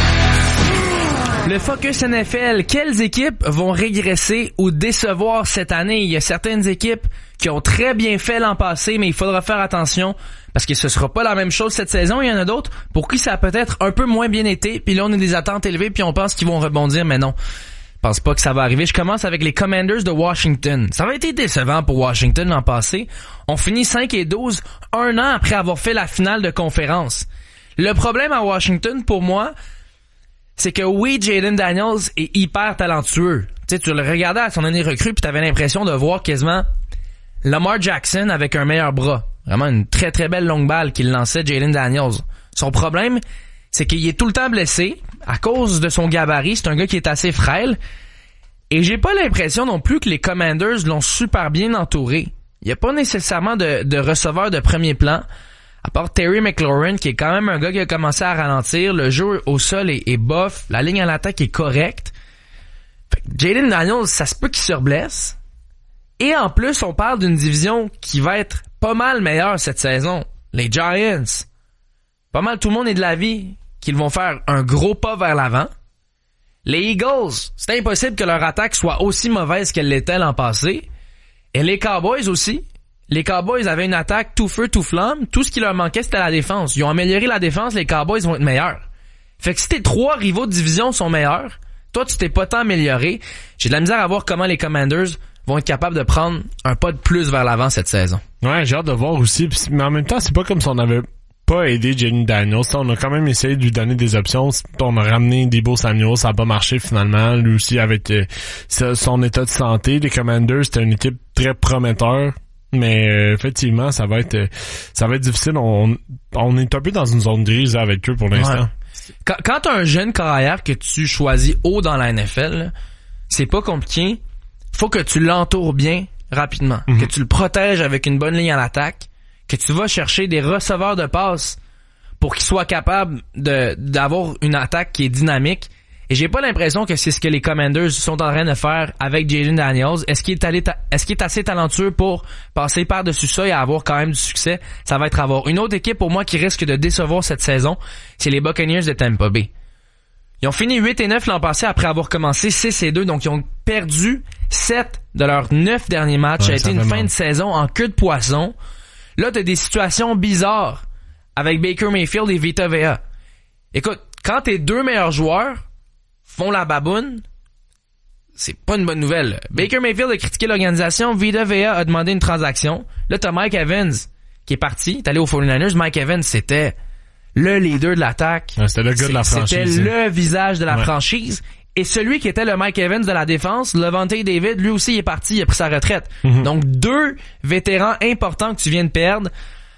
L. Le Focus N F L, quelles équipes vont régresser ou décevoir cette année? Il y a certaines équipes qui ont très bien fait l'an passé, mais il faudra faire attention parce que ce sera pas la même chose cette saison. Il y en a d'autres pour qui ça a peut-être un peu moins bien été, puis là on a des attentes élevées, puis on pense qu'ils vont rebondir, mais non. Je pense pas que ça va arriver. Je commence avec les Commanders de Washington. Ça va été décevant pour Washington l'an passé. On finit cinq et douze, un an après avoir fait la finale de conférence. Le problème à Washington, pour moi, c'est que oui, Jaden Daniels est hyper talentueux. Tu sais, tu le regardais à son année recrue puis t'avais l'impression de voir quasiment Lamar Jackson avec un meilleur bras. Vraiment une très très belle longue balle qu'il lançait Jaden Daniels. Son problème, c'est qu'il est tout le temps blessé à cause de son gabarit. C'est un gars qui est assez frêle. Et j'ai pas l'impression non plus que les Commanders l'ont super bien entouré. Il y a pas nécessairement de, de receveur de premier plan. À part Terry McLaurin, qui est quand même un gars qui a commencé à ralentir. Le jeu au sol est, est bof. La ligne à l'attaque est correcte. Fait que Jaden Daniels, ça se peut qu'il se reblesse. Et en plus, on parle d'une division qui va être pas mal meilleure cette saison. Les Giants. Pas mal tout le monde est de l'avis qu'ils vont faire un gros pas vers l'avant. Les Eagles, c'est impossible que leur attaque soit aussi mauvaise qu'elle l'était l'an passé. Et les Cowboys aussi. Les Cowboys avaient une attaque tout feu, tout flamme. Tout ce qui leur manquait, c'était la défense. Ils ont amélioré la défense, les Cowboys vont être meilleurs. Fait que si tes trois rivaux de division sont meilleurs, toi, tu t'es pas tant amélioré. J'ai de la misère à voir comment les Commanders vont être capables de prendre un pas de plus vers l'avant cette saison. Ouais, j'ai hâte de voir aussi. Mais en même temps, c'est pas comme si on avait pas aidé Jaden Daniels. On a quand même essayé de lui donner des options. On a ramené Deebo Samuel, ça a pas marché finalement. Lui aussi, avec euh, son état de santé, les Commanders, c'était une équipe très prometteur. Mais euh, effectivement, ça va être euh, ça va être difficile. On, on est un peu dans une zone grise avec eux pour l'instant. Ouais. Quand, quand t'as un jeune carrière que tu choisis haut dans la N F L, c'est pas compliqué. Faut que tu l'entoures bien rapidement. Mm-hmm. Que tu le protèges avec une bonne ligne à l'attaque. Que tu vas chercher des receveurs de passes pour qu'ils soient capables de d'avoir une attaque qui est dynamique. Et j'ai pas l'impression que c'est ce que les Commanders sont en train de faire avec Jaden Daniels. Est-ce qu'il est allé ta- est-ce qu'il est assez talentueux pour passer par-dessus ça et avoir quand même du succès? Ça va être à voir. Une autre équipe pour moi qui risque de décevoir cette saison, c'est les Buccaneers de Tampa Bay. Ils ont fini huit et neuf l'an passé après avoir commencé six et deux, donc ils ont perdu sept de leurs neuf derniers matchs. Ouais, ça a été une fin de saison en queue de poisson. Là, t'as des situations bizarres avec Baker Mayfield et Vita Vea. Écoute, quand tes deux meilleurs joueurs font la baboune, c'est pas une bonne nouvelle. Baker Mayfield a critiqué l'organisation, Vita Vea a demandé une transaction. Là, t'as Mike Evans qui est parti, t'es allé aux forty-niners. Mike Evans, c'était le leader de l'attaque. Ouais, c'était le gars de la franchise. C'était le visage de la ouais. franchise. Et celui qui était le Mike Evans de la défense, Levante David, lui aussi il est parti, il a pris sa retraite. Mm-hmm. Donc deux vétérans importants que tu viens de perdre.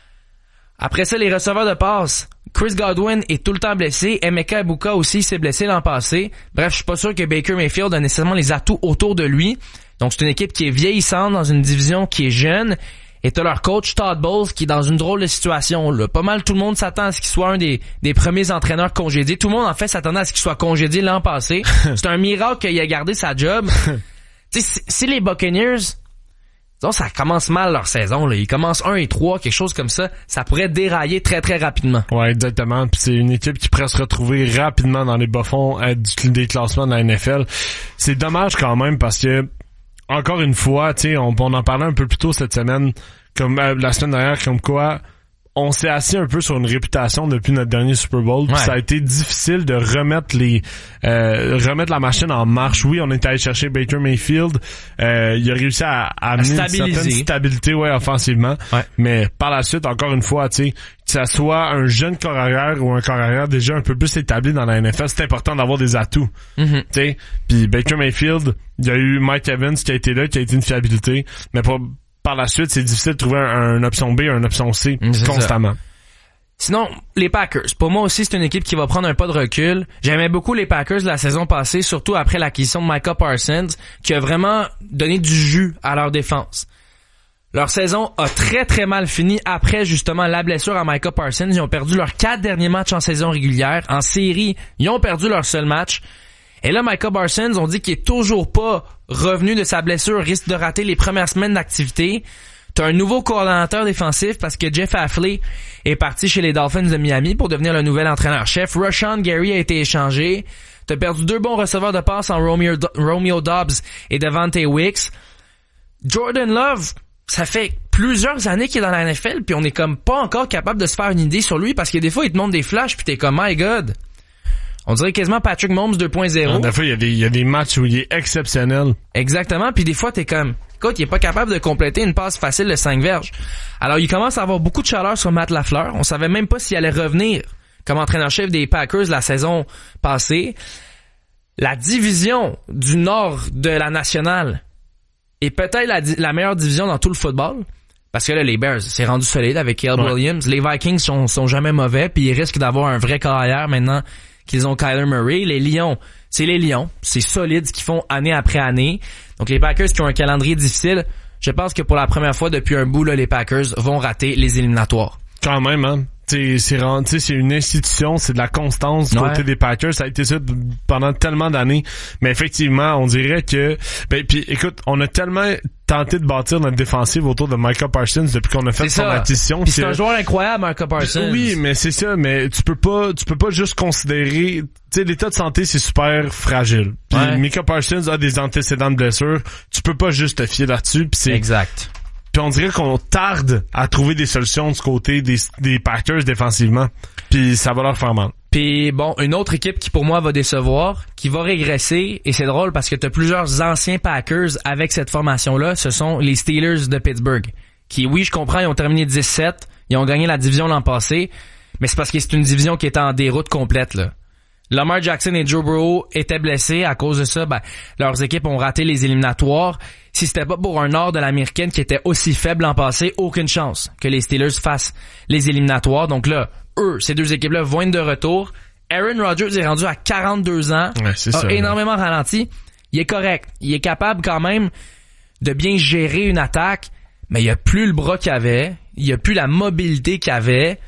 Après ça, les receveurs de passe. Chris Godwin est tout le temps blessé. Emeka Egbuka aussi s'est blessé l'an passé. Bref, je suis pas sûr que Baker Mayfield a nécessairement les atouts autour de lui. Donc c'est une équipe qui est vieillissante dans une division qui est jeune. Et t'as leur coach Todd Bowles qui est dans une drôle de situation, là. Pas mal tout le monde s'attend à ce qu'il soit un des, des premiers entraîneurs congédiés. Tout le monde, en fait, s'attendait à ce qu'il soit congédié l'an passé. C'est un miracle qu'il ait gardé sa job. Tu sais, si les Buccaneers, disons, ça commence mal leur saison, là. Ils commencent un et trois, quelque chose comme ça. Ça pourrait dérailler très, très rapidement. Ouais, exactement. Puis c'est une équipe qui pourrait se retrouver rapidement dans les bas-fonds euh, du, des classements de la N F L. C'est dommage quand même parce que, encore une fois, tu sais, on, on en parlait un peu plus tôt cette semaine, comme euh, la semaine dernière, comme quoi on s'est assis un peu sur une réputation depuis notre dernier Super Bowl. Ouais. Ça a été difficile de remettre les euh, remettre la machine en marche. Oui, on est allé chercher Baker Mayfield. Euh, il a réussi à, à amener une certaine stabilité, ouais, offensivement. Ouais. Mais par la suite, encore une fois, tu sais, que ça soit un jeune corps arrière ou un corps arrière déjà un peu plus établi dans la N F L, c'est important d'avoir des atouts. Mm-hmm. Tu sais, puis Baker Mayfield, il y a eu Mike Evans qui a été là, qui a été une fiabilité, mais pour par la suite, c'est difficile de trouver un, un option B, un option C c'est constamment. Ça. Sinon, les Packers. Pour moi aussi, c'est une équipe qui va prendre un pas de recul. J'aimais beaucoup les Packers la saison passée, surtout après l'acquisition de Micah Parsons, qui a vraiment donné du jus à leur défense. Leur saison a très très mal fini après justement la blessure à Micah Parsons. Ils ont perdu leurs quatre derniers matchs en saison régulière. En série, ils ont perdu leur seul match. Et là, Micah Parsons, on dit qu'il est toujours pas revenu de sa blessure, risque de rater les premières semaines d'activité. T'as un nouveau coordonnateur défensif parce que Jeff Hafley est parti chez les Dolphins de Miami pour devenir le nouvel entraîneur-chef. Rashawn Gary a été échangé. T'as perdu deux bons receveurs de passe en Romeo, Romeo Doubs et Devontae Wicks. Jordan Love, ça fait plusieurs années qu'il est dans la N F L puis on est comme pas encore capable de se faire une idée sur lui parce que des fois, il te montre des flashs puis t'es comme, my God. On dirait quasiment Patrick Mahomes deux point zéro. Des fois, il y a des, il y a des matchs où il est exceptionnel. Exactement. Puis des fois, t'es comme, écoute, il est pas capable de compléter une passe facile de cinq verges. Alors, il commence à avoir beaucoup de chaleur sur Matt LaFleur. On savait même pas s'il allait revenir comme entraîneur-chef des Packers la saison passée. La division du nord de la nationale est peut-être la, la meilleure division dans tout le football. Parce que là, les Bears, c'est rendu solide avec Caleb ouais. Williams. Les Vikings sont, sont jamais mauvais. Puis ils risquent d'avoir un vrai carrière maintenant qu'ils ont Kyler Murray. Les Lions, c'est les Lions. C'est solide ce qu'ils font année après année. Donc les Packers qui ont un calendrier difficile, je pense que pour la première fois depuis un bout, là, les Packers vont rater les éliminatoires. Quand même, hein. T'sais, c'est, t'sais, c'est une institution, c'est de la constance du ouais. côté des Packers. Ça a été ça pendant tellement d'années. Mais effectivement, on dirait que... Ben, puis écoute, on a tellement tenté de bâtir notre défensive autour de Micah Parsons depuis qu'on a fait son acquisition. Puis c'est un joueur incroyable, Micah Parsons. Oui, mais c'est ça. Mais tu peux pas, tu peux pas juste considérer... Tu sais, l'état de santé, c'est super fragile. Puis ouais. Micah Parsons a des antécédents de blessures. Tu peux pas juste te fier là-dessus. Puis c'est... Exact. Puis on dirait qu'on tarde à trouver des solutions du côté des, des Packers défensivement. Puis ça va leur faire mal. Puis bon, une autre équipe qui pour moi va décevoir, qui va régresser, et c'est drôle parce que t'as plusieurs anciens Packers avec cette formation-là, ce sont les Steelers de Pittsburgh. Qui, oui, je comprends, ils ont terminé dix-sept, ils ont gagné la division l'an passé, mais c'est parce que c'est une division qui est en déroute complète, là. Lamar Jackson et Joe Burrow étaient blessés. À cause de ça, ben, leurs équipes ont raté les éliminatoires. Si c'était pas pour un nord de l'américaine qui était aussi faible l'an passé, aucune chance que les Steelers fassent les éliminatoires. Donc là, eux, ces deux équipes-là vont être de retour. Aaron Rodgers est rendu à quarante-deux ans. Ouais, c'est a ça, énormément ouais. ralenti. Il est correct. Il est capable quand même de bien gérer une attaque, mais il a plus le bras qu'il avait. Il a plus la mobilité qu'il avait.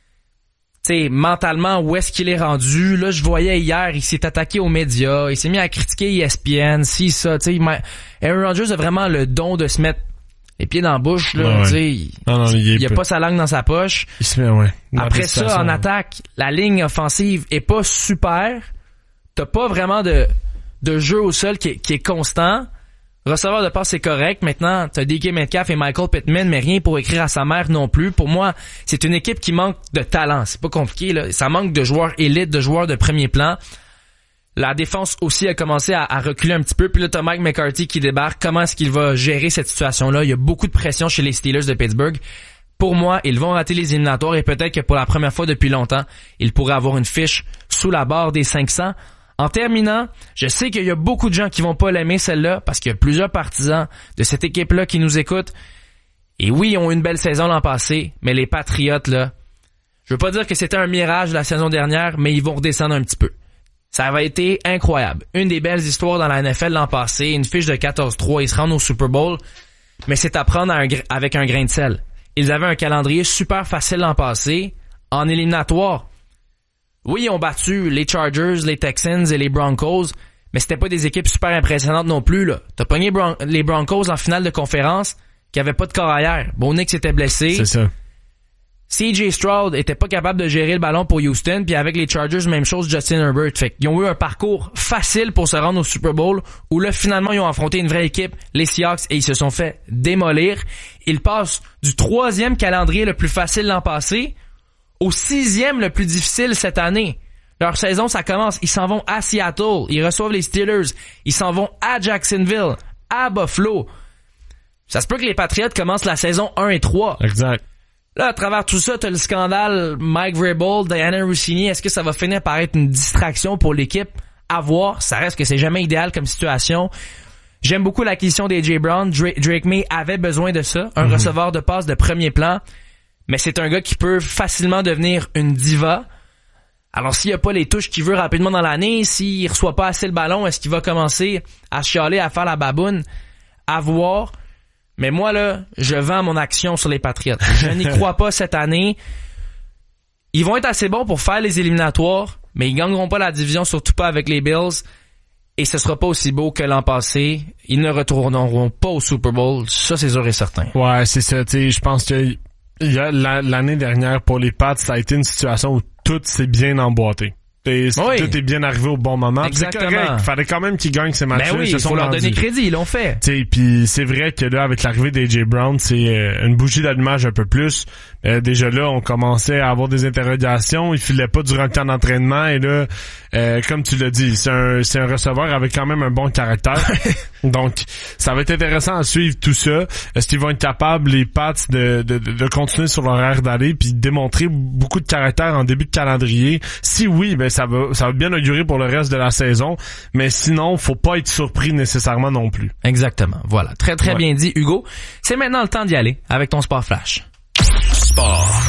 T'sais, mentalement, où est-ce qu'il est rendu? Là, je voyais hier, il s'est attaqué aux médias, il s'est mis à critiquer E S P N, si, ça, tu sais. Aaron Rodgers a vraiment le don de se mettre les pieds dans la bouche, là, ouais, tu sais. Il, non, non, il, il a pas sa langue dans sa poche. Il se met, ouais. Après ça, en attaque, la ligne offensive est pas super. T'as pas vraiment de, de jeu au sol qui est, qui est constant. Receveur de passe, c'est correct. Maintenant, t'as D K Metcalf et Michael Pittman, mais rien pour écrire à sa mère non plus. Pour moi, c'est une équipe qui manque de talent. C'est pas compliqué, là. Ça manque de joueurs élites, de joueurs de premier plan. La défense aussi a commencé à, à reculer un petit peu. Puis là, t'as Mike McCarthy qui débarque. Comment est-ce qu'il va gérer cette situation-là? Il y a beaucoup de pression chez les Steelers de Pittsburgh. Pour moi, ils vont rater les éliminatoires et peut-être que pour la première fois depuis longtemps, ils pourraient avoir une fiche sous la barre des cinq cents. En terminant, je sais qu'il y a beaucoup de gens qui vont pas l'aimer celle-là parce qu'il y a plusieurs partisans de cette équipe-là qui nous écoutent. Et oui, ils ont eu une belle saison l'an passé, mais les Patriotes, là, je veux pas dire que c'était un mirage la saison dernière, mais ils vont redescendre un petit peu. Ça avait été incroyable. Une des belles histoires dans la N F L l'an passé, une fiche de quatorze trois, ils se rendent au Super Bowl. mais c'est à prendre à un, avec un grain de sel. Ils avaient un calendrier super facile l'an passé, en éliminatoire. Oui, ils ont battu les Chargers, les Texans et les Broncos, mais c'était pas des équipes super impressionnantes non plus, là. T'as pogné Bron- les Broncos en finale de conférence, qui avaient pas de corps arrière. Bo Nix était blessé. C'est ça. C J Stroud était pas capable de gérer le ballon pour Houston, puis avec les Chargers, même chose, Justin Herbert. Fait qu'ils ont eu un parcours facile pour se rendre au Super Bowl, où là, finalement, ils ont affronté une vraie équipe, les Seahawks, et ils se sont fait démolir. Ils passent du troisième calendrier le plus facile l'an passé au sixième le plus difficile cette année. Leur saison, ça commence. Ils s'en vont à Seattle, ils reçoivent les Steelers, ils s'en vont à Jacksonville, à Buffalo. Ça se peut que les Patriots commencent la saison un et trois. Exact. Là, à travers tout ça, t'as le scandale Mike Vrabel, Diana Rossini. Est-ce que ça va finir par être une distraction pour l'équipe? À voir. Ça reste que c'est jamais idéal comme situation. J'aime beaucoup l'acquisition d'A J Brown. Drake, Drake May avait besoin de ça. Un mm-hmm. receveur de passe de premier plan. Mais c'est un gars qui peut facilement devenir une diva. Alors, s'il a pas les touches qu'il veut rapidement dans l'année, s'il reçoit pas assez le ballon, est-ce qu'il va commencer à chialer, à faire la baboune? À voir. Mais moi, là, je vends mon action sur les Patriots. Je n'y crois pas cette année. Ils vont être assez bons pour faire les éliminatoires, mais ils gagneront pas la division, surtout pas avec les Bills. Et ce sera pas aussi beau que l'an passé. Ils ne retourneront pas au Super Bowl. Ça, c'est sûr et certain. Ouais, c'est ça. Tu sais, je pense que il y a, l'année dernière, pour les Pats, ça a été une situation où tout s'est bien emboîté. Et oui. Tout est bien arrivé au bon moment. Exactement. C'est correct. Il fallait quand même qu'ils gagnent ces matchs-là. Ben oui, il faut leur donner crédit. Ils l'ont fait. Puis c'est vrai que là, avec l'arrivée d'A J Brown, c'est euh, une bougie d'allumage un peu plus. Euh, déjà là, on commençait à avoir des interrogations. Il filait pas durant le temps d'entraînement. Et là, euh, comme tu l'as dit, c'est un, c'est un receveur avec quand même un bon caractère. Donc, ça va être intéressant à suivre tout ça. Est-ce qu'ils vont être capables, les Pats, de, de, de continuer sur leur air d'aller puis démontrer beaucoup de caractère en début de calendrier? Si oui, ben ça va, ça va bien augurer pour le reste de la saison. Mais sinon, faut pas être surpris nécessairement non plus. Exactement. Voilà. Très, très ouais. bien dit, Hugo. C'est maintenant le temps d'y aller avec ton Sport Flash. Sport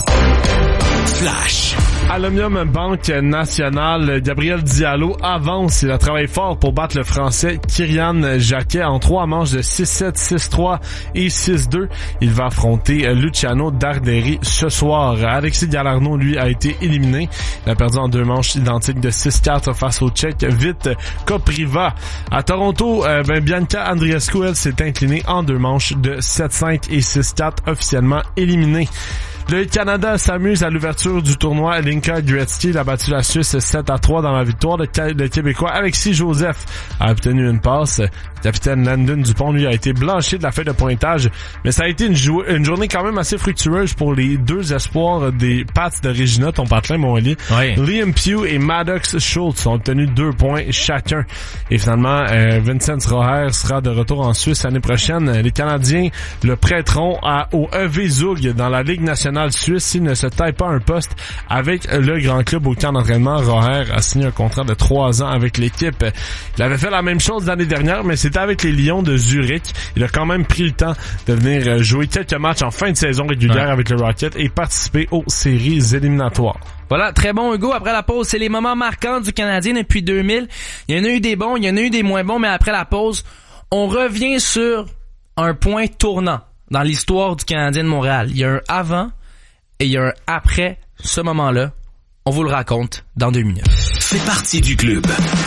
Flash. À l'Omnium Banque Nationale, Gabriel Diallo avance. Il a travaillé fort pour battre le Français Kyrian Jacquet en trois manches de six sept, six trois et six deux. Il va affronter Luciano Darderi ce soir. Alexis Galarneau, lui, a été éliminé. Il a perdu en deux manches identiques de six quatre face au Tchèque Vit Kopriva. À Toronto, euh, ben Bianca Andreescu, elle, s'est inclinée en deux manches de sept cinq et six quatre, officiellement éliminée. Le Canada s'amuse à l'ouverture du tournoi. Linka Gretzky a battu la Suisse sept à trois dans la victoire. Le, le Québécois Alexis Joseph a obtenu une passe. Le capitaine Landon Dupont, lui, a été blanchi de la feuille de pointage. Mais ça a été une, jou- une journée quand même assez fructueuse pour les deux espoirs des Pats de Regina, ton patelin, mon lit. Oui. Liam Pugh et Maddox Schultz ont obtenu deux points chacun. Et finalement, euh, Vincent Roher sera de retour en Suisse l'année prochaine. Les Canadiens le prêteront à, au E V Zug dans la Ligue nationale suisse s'il ne se taille pas un poste avec le grand club au camp d'entraînement. Roher a signé un contrat de trois ans avec l'équipe. Il avait fait la même chose l'année dernière, mais c'était avec les Lions de Zurich. Il a quand même pris le temps de venir jouer quelques matchs en fin de saison régulière ouais. avec le Rocket et participer aux séries éliminatoires. Voilà, très bon Hugo. Après la pause, c'est les moments marquants du Canadien depuis deux mille. Il y en a eu des bons, il y en a eu des moins bons, mais après la pause, on revient sur un point tournant dans l'histoire du Canadien de Montréal. Il y a un avant et il y a un après ce moment-là. On vous le raconte dans deux minutes. Fais partie du club.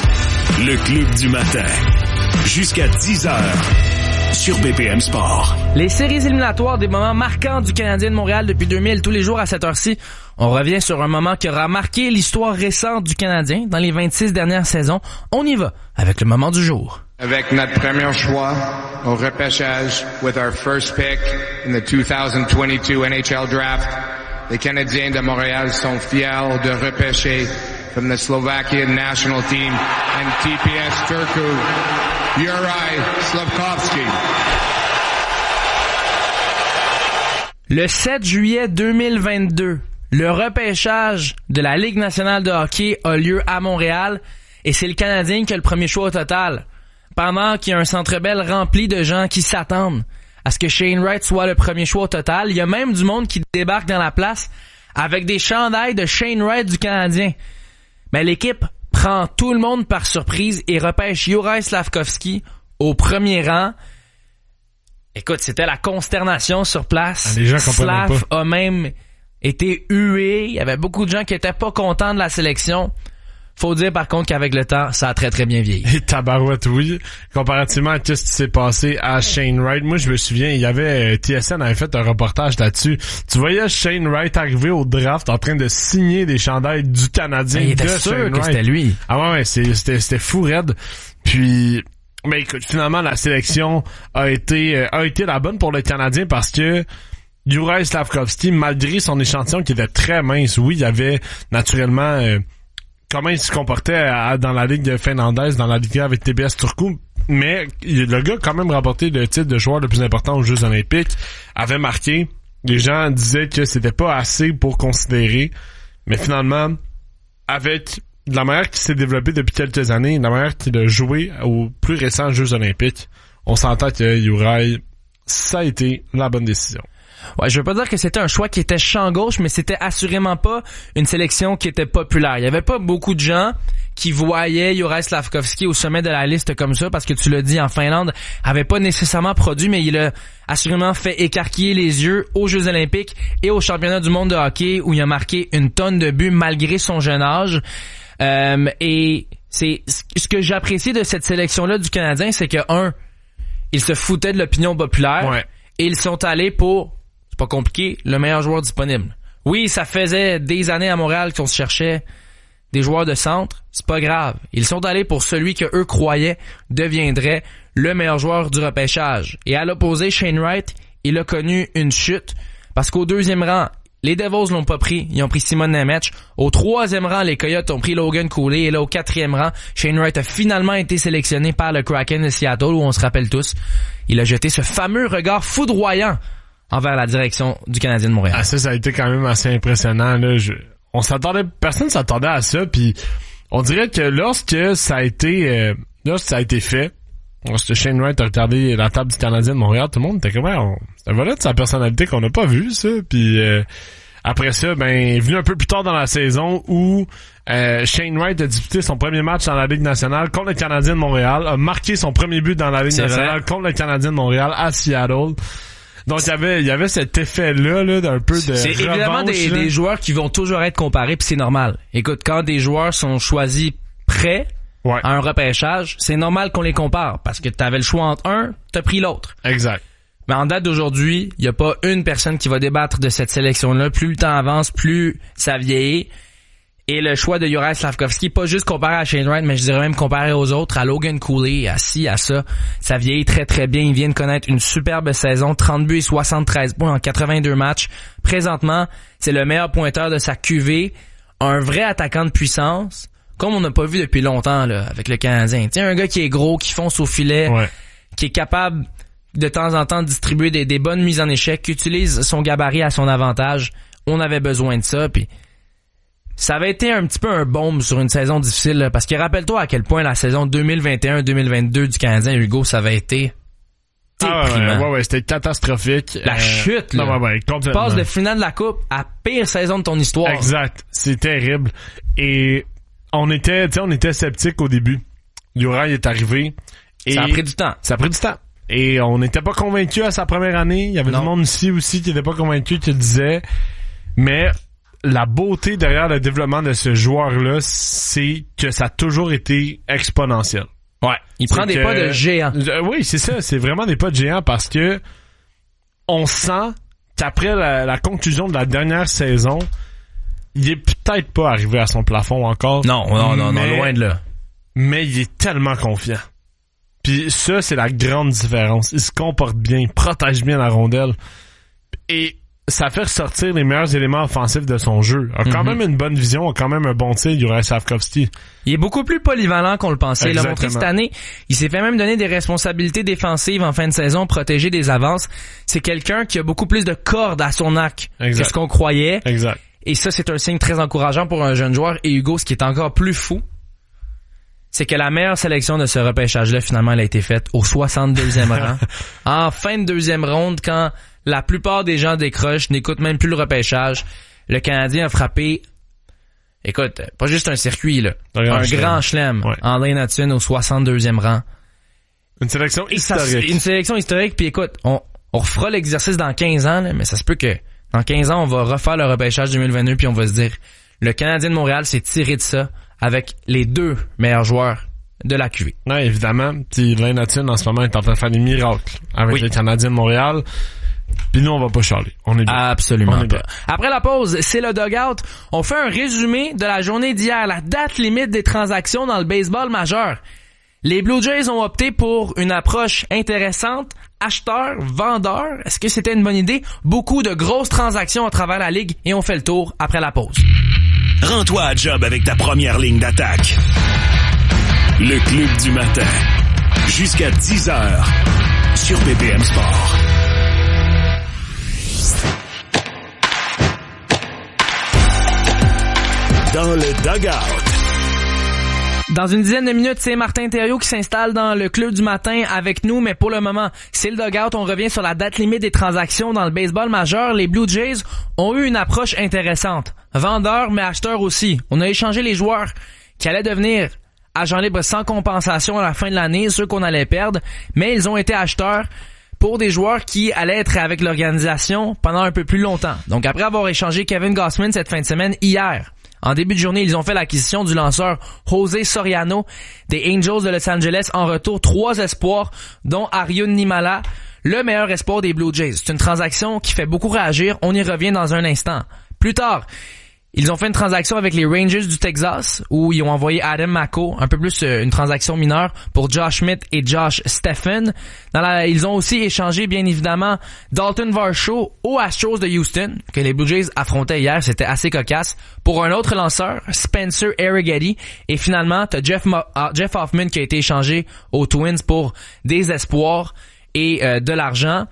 Le club du matin. Jusqu'à dix heures. Sur B P M Sport. Les séries éliminatoires des moments marquants du Canadien de Montréal depuis deux mille, tous les jours à cette heure-ci. On revient sur un moment qui aura marqué l'histoire récente du Canadien dans les vingt-six dernières saisons. On y va avec le moment du jour. Avec notre premier choix au repêchage, with our first pick in the two thousand twenty-two N H L Draft, les Canadiens de Montréal sont fiers de repêcher from the Slovakian national team and T P S Turku, Juraj Slafkovský. Le sept juillet deux mille vingt-deux, le repêchage de la Ligue nationale de hockey a lieu à Montréal et c'est le Canadien qui a le premier choix au total. Pendant qu'il y a un Centre Bell rempli de gens qui s'attendent à ce que Shane Wright soit le premier choix au total, il y a même du monde qui débarque dans la place avec des chandails de Shane Wright du Canadien. Mais l'équipe prend tout le monde par surprise et repêche Juraj Slafkovský au premier rang. écoute, c'était la consternation sur place. Ah, les gens comprenaient Slav pas. a même été hué. Il y avait beaucoup de gens qui étaient pas contents de la sélection. Faut dire par contre qu'avec le temps, ça a très très bien vieilli. Et tabarouette, oui. Comparativement à ce qui s'est passé à Shane Wright, moi je me souviens, il y avait euh, T S N avait fait un reportage là-dessus. Tu voyais Shane Wright arriver au draft en train de signer des chandails du Canadien. Mais il était de sûr Shane que Wright. c'était lui. Ah ouais, ouais, c'est- c'était c'était fou raide. Puis mais écoute, finalement la sélection a été euh, a été la bonne pour le Canadien parce que Juraj Slafkovský, malgré son échantillon qui était très mince, oui, il y avait naturellement euh, comment il se comportait à- dans la Ligue finlandaise, dans la Ligue avec T B S Turku, mais il- le gars a quand même remporté le titre de joueur le plus important aux Jeux Olympiques, avait marqué. Les gens disaient que c'était pas assez pour considérer, mais finalement, avec de la manière qu'il s'est développé depuis quelques années, de la manière qu'il a joué aux plus récents Jeux Olympiques, on s'entend que Juraj, ça a été la bonne décision. Ouais, je veux pas dire que c'était un choix qui était champ gauche, mais c'était assurément pas une sélection qui était populaire. Il y avait pas beaucoup de gens qui voyaient Juraj Slafkovský au sommet de la liste comme ça, parce que tu l'as dit, en Finlande, avait pas nécessairement produit, mais il a assurément fait écarquiller les yeux aux Jeux Olympiques et aux Championnats du monde de hockey, où il a marqué une tonne de buts malgré son jeune âge. Euh, et c'est ce que j'apprécie de cette sélection-là du Canadien, c'est que un, ils se foutaient de l'opinion populaire, Ouais. et ils sont allés pour, c'est pas compliqué, le meilleur joueur disponible. Oui, ça faisait des années à Montréal qu'on se cherchait des joueurs de centre, c'est pas grave. Ils sont allés pour celui que eux croyaient deviendrait le meilleur joueur du repêchage. Et à l'opposé, Shane Wright, il a connu une chute parce qu'au deuxième rang, les Devils l'ont pas pris, ils ont pris Simon Nemec. Au troisième rang, les Coyotes ont pris Logan Cooley. Et là, au quatrième rang, Shane Wright a finalement été sélectionné par le Kraken de Seattle, où on se rappelle tous, il a jeté ce fameux regard foudroyant envers la direction du Canadien de Montréal. Ah, ça, ça a été quand même assez impressionnant, là. Je, on s'attendait, personne s'attendait à ça, puis on dirait que lorsque ça a été, euh, lorsque ça a été fait, lorsque Shane Wright a regardé la table du Canadien de Montréal, tout le monde était comme, ouais, on, c'est un volet de sa personnalité qu'on n'a pas vu, ça, puis euh, après ça, ben, venu un peu plus tard dans la saison où euh, Shane Wright a disputé son premier match dans la Ligue nationale contre le Canadien de Montréal, a marqué son premier but dans la Ligue C'est nationale vrai. contre le Canadien de Montréal à Seattle. Donc, il y avait, il y avait cet effet-là, là, d'un peu de C'est évidemment revanche, des, là. des joueurs qui vont toujours être comparés, puis c'est normal. Écoute, quand des joueurs sont choisis prêts Ouais, à un repêchage, c'est normal qu'on les compare, parce que t'avais le choix entre un, t'as pris l'autre. exact. Mais en date d'aujourd'hui, il y a pas une personne qui va débattre de cette sélection-là. Plus le temps avance, plus ça vieillit. Et le choix de Juraj Slafkovský, pas juste comparé à Shane Wright, mais je dirais même comparé aux autres, à Logan Cooley, à ci, à ça, ça vieillit très très bien. Il vient de connaître une superbe saison, trente buts et soixante-treize points en quatre-vingt-deux matchs. Présentement, c'est le meilleur pointeur de sa Q V, un vrai attaquant de puissance, comme on n'a pas vu depuis longtemps là avec le Canadien. Tu sais, un gars qui est gros, qui fonce au filet, Ouais. qui est capable de temps en temps de distribuer des, des bonnes mises en échec, qui utilise son gabarit à son avantage. On avait besoin de ça, puis ça avait été un petit peu un baume sur une saison difficile, là, parce que rappelle-toi à quel point la saison deux mille vingt et un deux mille vingt-deux du Canadien, Hugo, ça avait été Ah, ouais, déprimant. ouais, ouais, c'était catastrophique. La chute, là. Non, ouais, ouais, Tu complètement. passes de finale de la Coupe à pire saison de ton histoire. Exact. C'est terrible. Et on était, tu sais, on était sceptiques au début. Juraj est arrivé. Et Ça a pris du temps. Ça a pris du temps. Et on n'était pas convaincus à sa première année. Il y avait Non. du monde ici aussi qui n'était pas convaincu, qui disait. Mais la beauté derrière le développement de ce joueur-là, c'est que ça a toujours été exponentiel. Ouais. Il prend C'est des que- pas de géant. Euh, oui, c'est ça. C'est vraiment des pas de géant parce que on sent qu'après la, la conclusion de la dernière saison, il est peut-être pas arrivé à son plafond encore. Non, non, non, non, mais- loin de là. Mais il est tellement confiant. Puis ça, c'est la grande différence. Il se comporte bien, il protège bien la rondelle. Et ça fait ressortir les meilleurs éléments offensifs de son jeu. Il a quand Mhm. même une bonne vision, a quand même un bon tir, Juraj Slafkovský. Il est beaucoup plus polyvalent qu'on le pensait. Il a montré Exactement. cette année. Il s'est fait même donner des responsabilités défensives en fin de saison, protéger des avances. C'est quelqu'un qui a beaucoup plus de cordes à son arc Exact. que ce qu'on croyait. Exact. Et ça, c'est un signe très encourageant pour un jeune joueur. Et Hugo, ce qui est encore plus fou, c'est que la meilleure sélection de ce repêchage-là, finalement, elle a été faite au soixante-deuxième rang. En fin de deuxième ronde, quand la plupart des gens décrochent, n'écoutent même plus le repêchage, le Canadien a frappé, écoute, pas juste un circuit, là, Un grand un chelem. grand chelem. Ouais. André Hudson au soixante-deuxième rang. Une sélection historique. Ça, une sélection historique, puis écoute, on, on refera l'exercice dans quinze ans, là, mais ça se peut que dans quinze ans, on va refaire le repêchage deux mille vingt-deux, puis on va se dire, le Canadien de Montréal s'est tiré de ça avec les deux meilleurs joueurs de la Q V. Non, évidemment. Puis Lane Hutton, en ce moment, est en train de faire des miracles avec oui. les Canadiens de Montréal. Puis nous, on va pas chialer. On est bien. Absolument on est pas. bien. Après la pause, c'est le dugout. On fait un résumé de la journée d'hier, la date limite des transactions dans le baseball majeur. Les Blue Jays ont opté pour une approche intéressante. Acheteur, vendeur, est-ce que c'était une bonne idée? Beaucoup de grosses transactions à travers la ligue et on fait le tour après la pause. Rends-toi à job avec ta première ligne d'attaque. Le Club du matin. Jusqu'à dix heures sur B P M Sport. Dans le dugout. Dans une dizaine de minutes, c'est Martin Thériault qui s'installe dans le Club du matin avec nous, mais pour le moment, c'est le dugout. On revient sur la date limite des transactions dans le baseball majeur. Les Blue Jays ont eu une approche intéressante. Vendeurs, mais acheteurs aussi. On a échangé les joueurs qui allaient devenir agents libres sans compensation à la fin de l'année, ceux qu'on allait perdre, mais ils ont été acheteurs pour des joueurs qui allaient être avec l'organisation pendant un peu plus longtemps. Donc après avoir échangé Kevin Gausman cette fin de semaine, hier, en début de journée, ils ont fait l'acquisition du lanceur José Soriano des Angels de Los Angeles. En retour, trois espoirs, dont Arjun Nimala, le meilleur espoir des Blue Jays. C'est une transaction qui fait beaucoup réagir. On y revient dans un instant. Plus tard, ils ont fait une transaction avec les Rangers du Texas où ils ont envoyé Adam Mako, un peu plus euh, une transaction mineure, pour Josh Schmidt et Josh Stephen. Dans la, ils ont aussi échangé, bien évidemment, Dalton Varsho aux Astros de Houston, que les Blue Jays affrontaient hier. C'était assez cocasse. Pour un autre lanceur, Spencer Arrighetti. Et finalement, t'as Jeff, Mo- uh, Jeff Hoffman qui a été échangé aux Twins pour des espoirs et euh, de l'argent.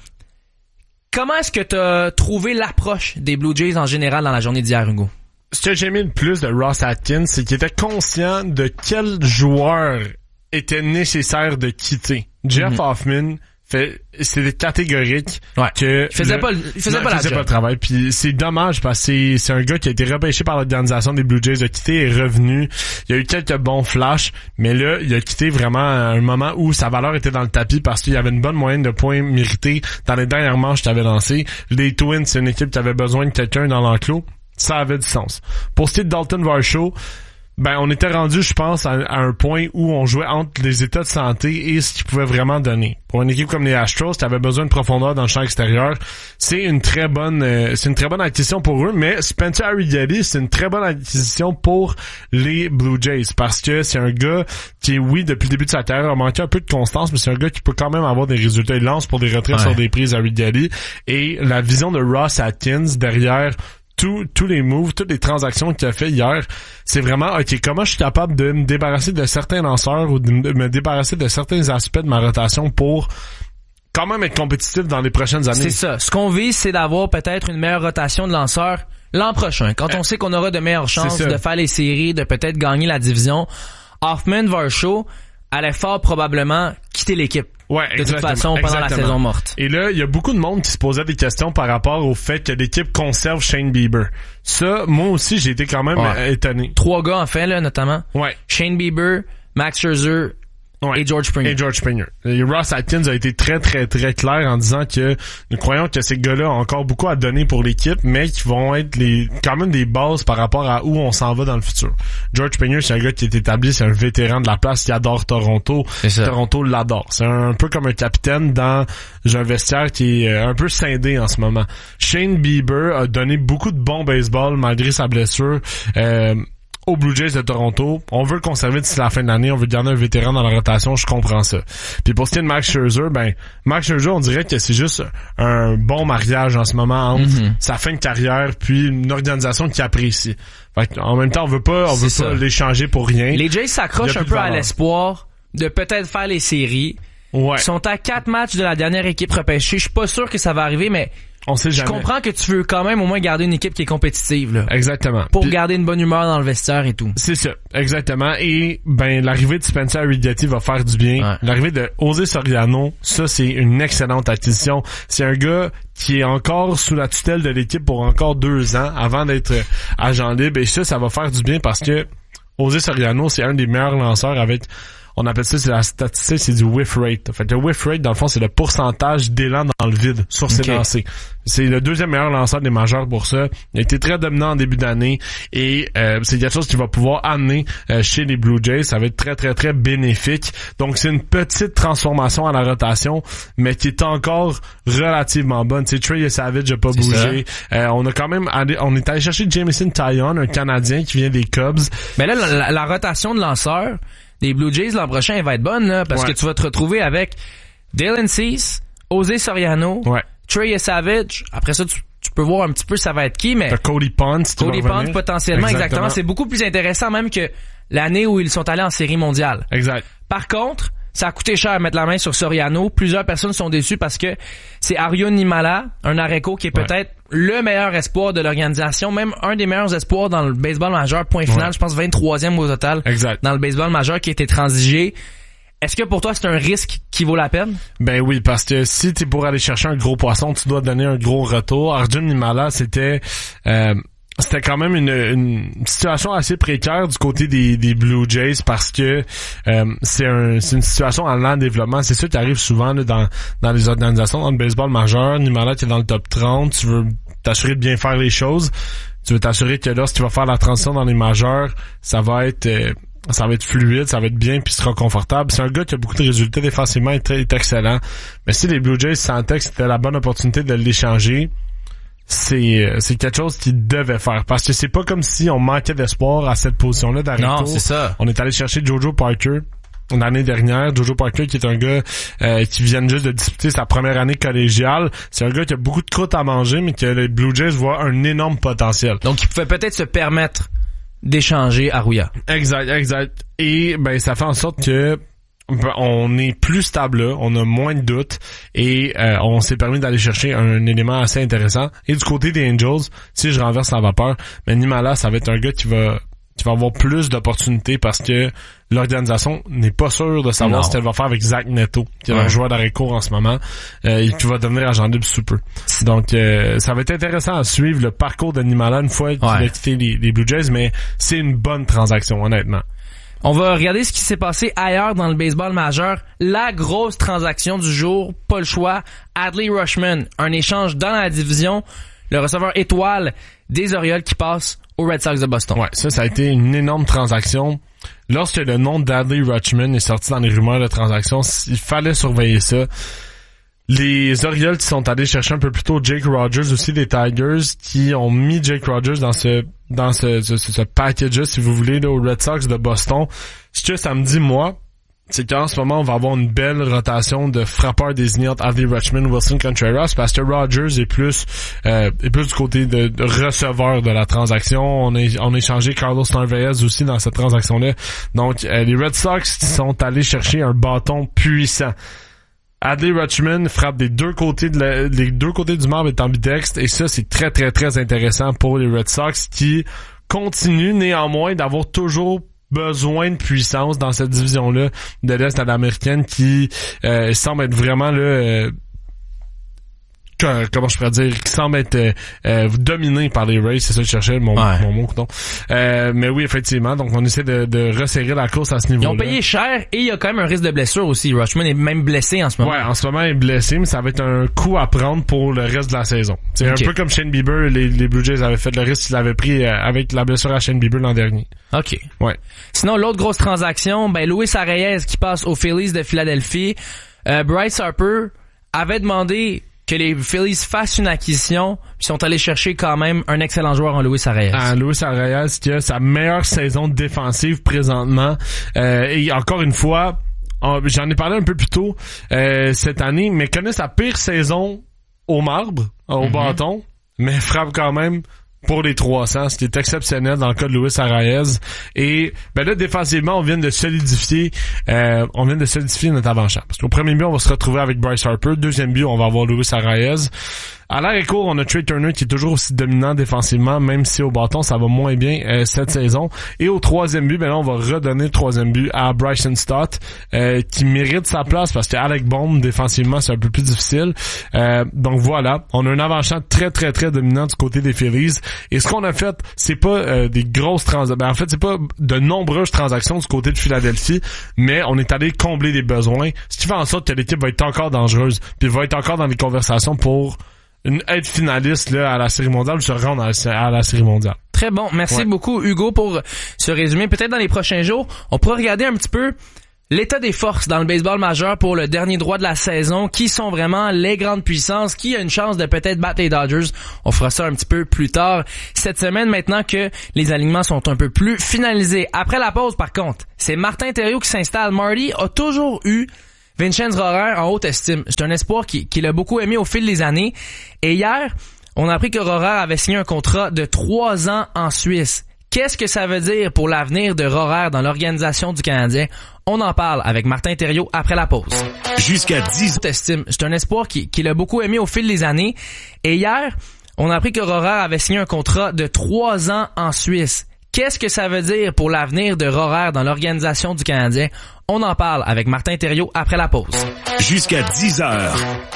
Comment est-ce que t'as trouvé l'approche des Blue Jays en général dans la journée d'hier, Hugo? Ce que j'ai aimé le plus de Ross Atkins, c'est qu'il était conscient de quel joueur était nécessaire de quitter. Jeff mm-hmm. Hoffman fait, c'était catégorique ouais. que il faisait le, pas, il faisait non, pas il la faisait job. pas le travail. Puis c'est dommage parce que c'est, c'est un gars qui a été repêché par l'organisation des Blue Jays, a quitté et est revenu. Il y a eu quelques bons flashs, mais là, il a quitté vraiment à un moment où sa valeur était dans le tapis parce qu'il y avait une bonne moyenne de points mérités dans les dernières manches qu'il avait lancées. Les Twins, c'est une équipe qui avait besoin de quelqu'un dans l'enclos. Ça avait du sens. Pour ce qui est de Dalton Varsho, ben on était rendu, je pense, à, à un point où on jouait entre les états de santé et ce qu'il pouvait vraiment donner. Pour une équipe comme les Astros, tu avais besoin de profondeur dans le champ extérieur. C'est une très bonne, euh, c'est une très bonne acquisition pour eux, mais Spencer Arrighetti, c'est une très bonne acquisition pour les Blue Jays parce que c'est un gars qui est, oui, depuis le début de sa carrière, a manqué un peu de constance, mais c'est un gars qui peut quand même avoir des résultats. Il lance pour des retraits ouais. sur des prises Arrighetti et la vision de Ross Atkins derrière Tous, tous les moves, toutes les transactions qu'il a fait hier, c'est vraiment, ok, comment je suis capable de me débarrasser de certains lanceurs ou de me débarrasser de certains aspects de ma rotation pour quand même être compétitif dans les prochaines années. C'est ça. Ce qu'on vise, c'est d'avoir peut-être une meilleure rotation de lanceurs l'an prochain. Quand on sait qu'on aura de meilleures chances de faire les séries, de peut-être gagner la division, Hoffman, Varsho allait fort probablement quitter l'équipe. Ouais, de toute façon, pendant exactement. la saison morte. Et là, il y a beaucoup de monde qui se posait des questions par rapport au fait que l'équipe conserve Shane Bieber. Ça, moi aussi, j'ai été quand même ouais. étonné. Trois gars, en fait, là, notamment. Ouais. Shane Bieber, Max Scherzer ouais. et George Springer. Et George Springer. Et Ross Atkins a été très, très, très clair en disant que nous croyons que ces gars-là ont encore beaucoup à donner pour l'équipe, mais qui vont être les quand même des bases par rapport à où on s'en va dans le futur. George Springer, c'est un gars qui est établi, c'est un vétéran de la place qui adore Toronto. Toronto l'adore. C'est un, un peu comme un capitaine dans un vestiaire qui est un peu scindé en ce moment. Shane Bieber a donné beaucoup de bon baseball malgré sa blessure. Euh, aux Blue Jays de Toronto. On veut le conserver d'ici la fin de l'année. On veut garder un vétéran dans la rotation. Je comprends ça. Puis pour ce qui est de Max Scherzer, ben, Max Scherzer, on dirait que c'est juste un bon mariage en ce moment entre mm-hmm. sa fin de carrière puis une organisation qui apprécie. Fait en même temps, on veut pas, on veut pas l'échanger pour rien. Les Jays s'accrochent un peu à l'espoir de peut-être faire les séries. Ouais. Ils sont à quatre matchs de la dernière équipe repêchée. Je suis pas sûr que ça va arriver, mais on sait jamais. Je comprends que tu veux quand même au moins garder une équipe qui est compétitive, là. Exactement. Pour Puis, garder une bonne humeur dans le vestiaire et tout. C'est ça, exactement. Et ben l'arrivée de Spencer Arrighetti va faire du bien. Ouais. L'arrivée de José Soriano, ça c'est une excellente acquisition. C'est un gars qui est encore sous la tutelle de l'équipe pour encore deux ans avant d'être agent libre. Et ça, ça va faire du bien parce que José Soriano, c'est un des meilleurs lanceurs avec... on appelle ça, c'est la statistique, c'est du whiff rate. En fait, le whiff rate, dans le fond, c'est le pourcentage d'élan dans le vide sur ses okay. lancers. C'est le deuxième meilleur lanceur des majeurs pour ça. Il a été très dominant en début d'année et euh, c'est quelque chose qu'il va pouvoir amener euh, chez les Blue Jays. Ça va être très, très, très bénéfique. Donc, c'est une petite transformation à la rotation, mais qui est encore relativement bonne. Tu sais, Trey Savage n'a pas c'est bougé. Euh, on a quand même allé, on est allé chercher Jameson Taillon, un Canadien qui vient des Cubs. Mais là, la, la, la rotation de lanceurs des Blue Jays l'an prochain, elle va être bonne, là, parce ouais. que tu vas te retrouver avec Dylan Cease, José Soriano, ouais. Trey Savage. Après ça, tu, tu peux voir un petit peu ça va être qui, mais... Cody Ponce. Cody Ponce, potentiellement, exactement. exactement. C'est beaucoup plus intéressant même que l'année où ils sont allés en série mondiale. Exact. Par contre, ça a coûté cher à mettre la main sur Soriano. Plusieurs personnes sont déçues parce que c'est Arjun Nimala, un Areco qui est peut-être ouais. le meilleur espoir de l'organisation, même un des meilleurs espoirs dans le baseball majeur, point final, ouais. je pense vingt-troisième au total exact. Dans le baseball majeur qui a été transigé. Est-ce que pour toi, c'est un risque qui vaut la peine? Ben oui, parce que si t'es pour aller chercher un gros poisson, tu dois donner un gros retour. Arjun Nimala, c'était... Euh, C'était quand même une, une situation assez précaire du côté des, des Blue Jays parce que euh, c'est, un, c'est une situation en lent développement. C'est ça qui arrive souvent là, dans, dans les organisations, dans le baseball majeur. Nimala, tu es dans le top trente, tu veux t'assurer de bien faire les choses. Tu veux t'assurer que lorsque tu vas faire la transition dans les majeurs, ça va être... Euh, ça va être fluide, ça va être bien, puis sera confortable. C'est un gars qui a beaucoup de résultats défensivement, est, est excellent. Mais si les Blue Jays sentaient que c'était la bonne opportunité de l'échanger, c'est c'est quelque chose qu'ils devaient faire. Parce que c'est pas comme si on manquait d'espoir à cette position-là d'Areco. Non, c'est ça. On est allé chercher Jojo Parker l'année dernière. Jojo Parker qui est un gars euh, qui vient juste de disputer sa première année collégiale. C'est un gars qui a beaucoup de croûte à manger, mais que les Blue Jays voient un énorme potentiel. Donc, il pouvait peut-être se permettre d'échanger Arruya. Exact, exact. Et ben ça fait en sorte que on est plus stable là, on a moins de doutes et euh, on s'est permis d'aller chercher un élément assez intéressant. Et du côté des Angels, si je renverse la vapeur, mais Nimala, ça va être un gars qui va qui va avoir plus d'opportunités parce que l'organisation n'est pas sûre de savoir non. ce qu'elle va faire avec Zach Neto, qui est ouais. un joueur d'Areco en ce moment, euh, et qui va devenir agent libre sous peu. Donc, euh, ça va être intéressant à suivre le parcours de Nimala une fois qu'il ouais. a quitté les, les Blue Jays, mais c'est une bonne transaction, honnêtement. On va regarder ce qui s'est passé ailleurs dans le baseball majeur. La grosse transaction du jour, pas le choix, Adley Rutschman, un échange dans la division, le receveur étoile des Orioles qui passe aux Red Sox de Boston. Ouais, ça, ça a été une énorme transaction. Lorsque le nom d'Adley Rutschman est sorti dans les rumeurs de transaction, il fallait surveiller ça. Les Orioles qui sont allés chercher un peu plus tôt Jake Rogers, aussi des Tigers, qui ont mis Jake Rogers dans ce dans ce, ce, ce package-là, si vous voulez, là, aux Red Sox de Boston. Ce que ça me dit, moi, c'est qu'en ce moment, on va avoir une belle rotation de frappeurs désignés entre Adley Rutschman, Wilson Contreras, parce que Rogers est plus euh, est plus du côté de, de receveur de la transaction. On a, on a échangé Carlos Narvaez aussi dans cette transaction-là. Donc, euh, les Red Sox sont allés chercher un bâton puissant. Adley Rutschman frappe des deux côtés de la, les deux côtés du marbre est ambidextre et ça c'est très très très intéressant pour les Red Sox qui continuent néanmoins d'avoir toujours besoin de puissance dans cette division-là de l'Est à l'américaine qui euh, semble être vraiment là euh, que, comment je pourrais dire, qui semble être euh, euh, dominé par les Rays, c'est ça que je cherchais, mon, ouais. mon mot, coudonc. Euh, mais oui, effectivement, donc on essaie de, de resserrer la course à ce niveau-là. Ils ont payé cher et il y a quand même un risque de blessure aussi. Rutschman est même blessé en ce moment. Ouais, en ce moment il est blessé, mais ça va être un coup à prendre pour le reste de la saison. C'est okay. Un peu comme Shane Bieber, les, les Blue Jays avaient fait le risque qu'ils avaient pris euh, avec la blessure à Shane Bieber l'an dernier. OK. Ouais. Sinon, l'autre grosse transaction, ben Luis Arraez qui passe aux Phillies de Philadelphie. Euh, Bryce Harper avait demandé que les Phillies fassent une acquisition, puis sont allés chercher quand même un excellent joueur en Luis Arraez. Ah, Luis Arraez qui a sa meilleure saison défensive présentement. Euh, et encore une fois, on, j'en ai parlé un peu plus tôt euh, cette année, mais connaît sa pire saison au marbre, au mm-hmm. bâton, mais frappe quand même pour les trois cents, ce qui est exceptionnel dans le cas de Luis Arraez. Et ben là, défensivement, on vient de solidifier euh, on vient de solidifier notre avant-champ. Parce qu'au premier but, on va se retrouver avec Bryce Harper. Deuxième but, on va avoir Luis Arraez. À l'arrêt-court, on a Trey Turner qui est toujours aussi dominant défensivement, même si au bâton, ça va moins bien euh, cette saison. Et au troisième but, ben là, on va redonner le troisième but à Bryson Stott, euh, qui mérite sa place parce qu'Alec Bohm, défensivement, c'est un peu plus difficile. Euh, donc voilà, on a un avant-champ très, très, très dominant du côté des Phillies. Et ce qu'on a fait, c'est pas euh, des grosses transactions. Ben, en fait, c'est pas de nombreuses transactions du côté de Philadelphie, mais on est allé combler des besoins, ce qui fait en sorte que l'équipe va être encore dangereuse, puis va être encore dans les conversations pour une, être finaliste là, à la Série mondiale, ou se rendre à la, à la Série mondiale. Très bon. Merci ouais. beaucoup, Hugo, pour ce résumé. Peut-être dans les prochains jours, on pourra regarder un petit peu l'état des forces dans le baseball majeur pour le dernier droit de la saison. Qui sont vraiment les grandes puissances? Qui a une chance de peut-être battre les Dodgers? On fera ça un petit peu plus tard cette semaine, maintenant que les alignements sont un peu plus finalisés. Après la pause, par contre, c'est Martin Thériault qui s'installe. Marty a toujours eu Vincenz Rohrer en haute estime. C'est un espoir qu'il qui a beaucoup aimé au fil des années. Et hier, on a appris que Rohrer avait signé un contrat de trois ans en Suisse. Qu'est-ce que ça veut dire pour l'avenir de Rohrer dans l'organisation du Canadien? On en parle avec Martin Thériault après la pause. Jusqu'à dix estime. C'est un espoir qu'il qui a beaucoup aimé au fil des années. Et hier, on a appris que Rohrer avait signé un contrat de trois ans en Suisse. Qu'est-ce que ça veut dire pour l'avenir de Rohrer dans l'organisation du Canadien? On en parle avec Martin Thériault après la pause. Jusqu'à dix heures,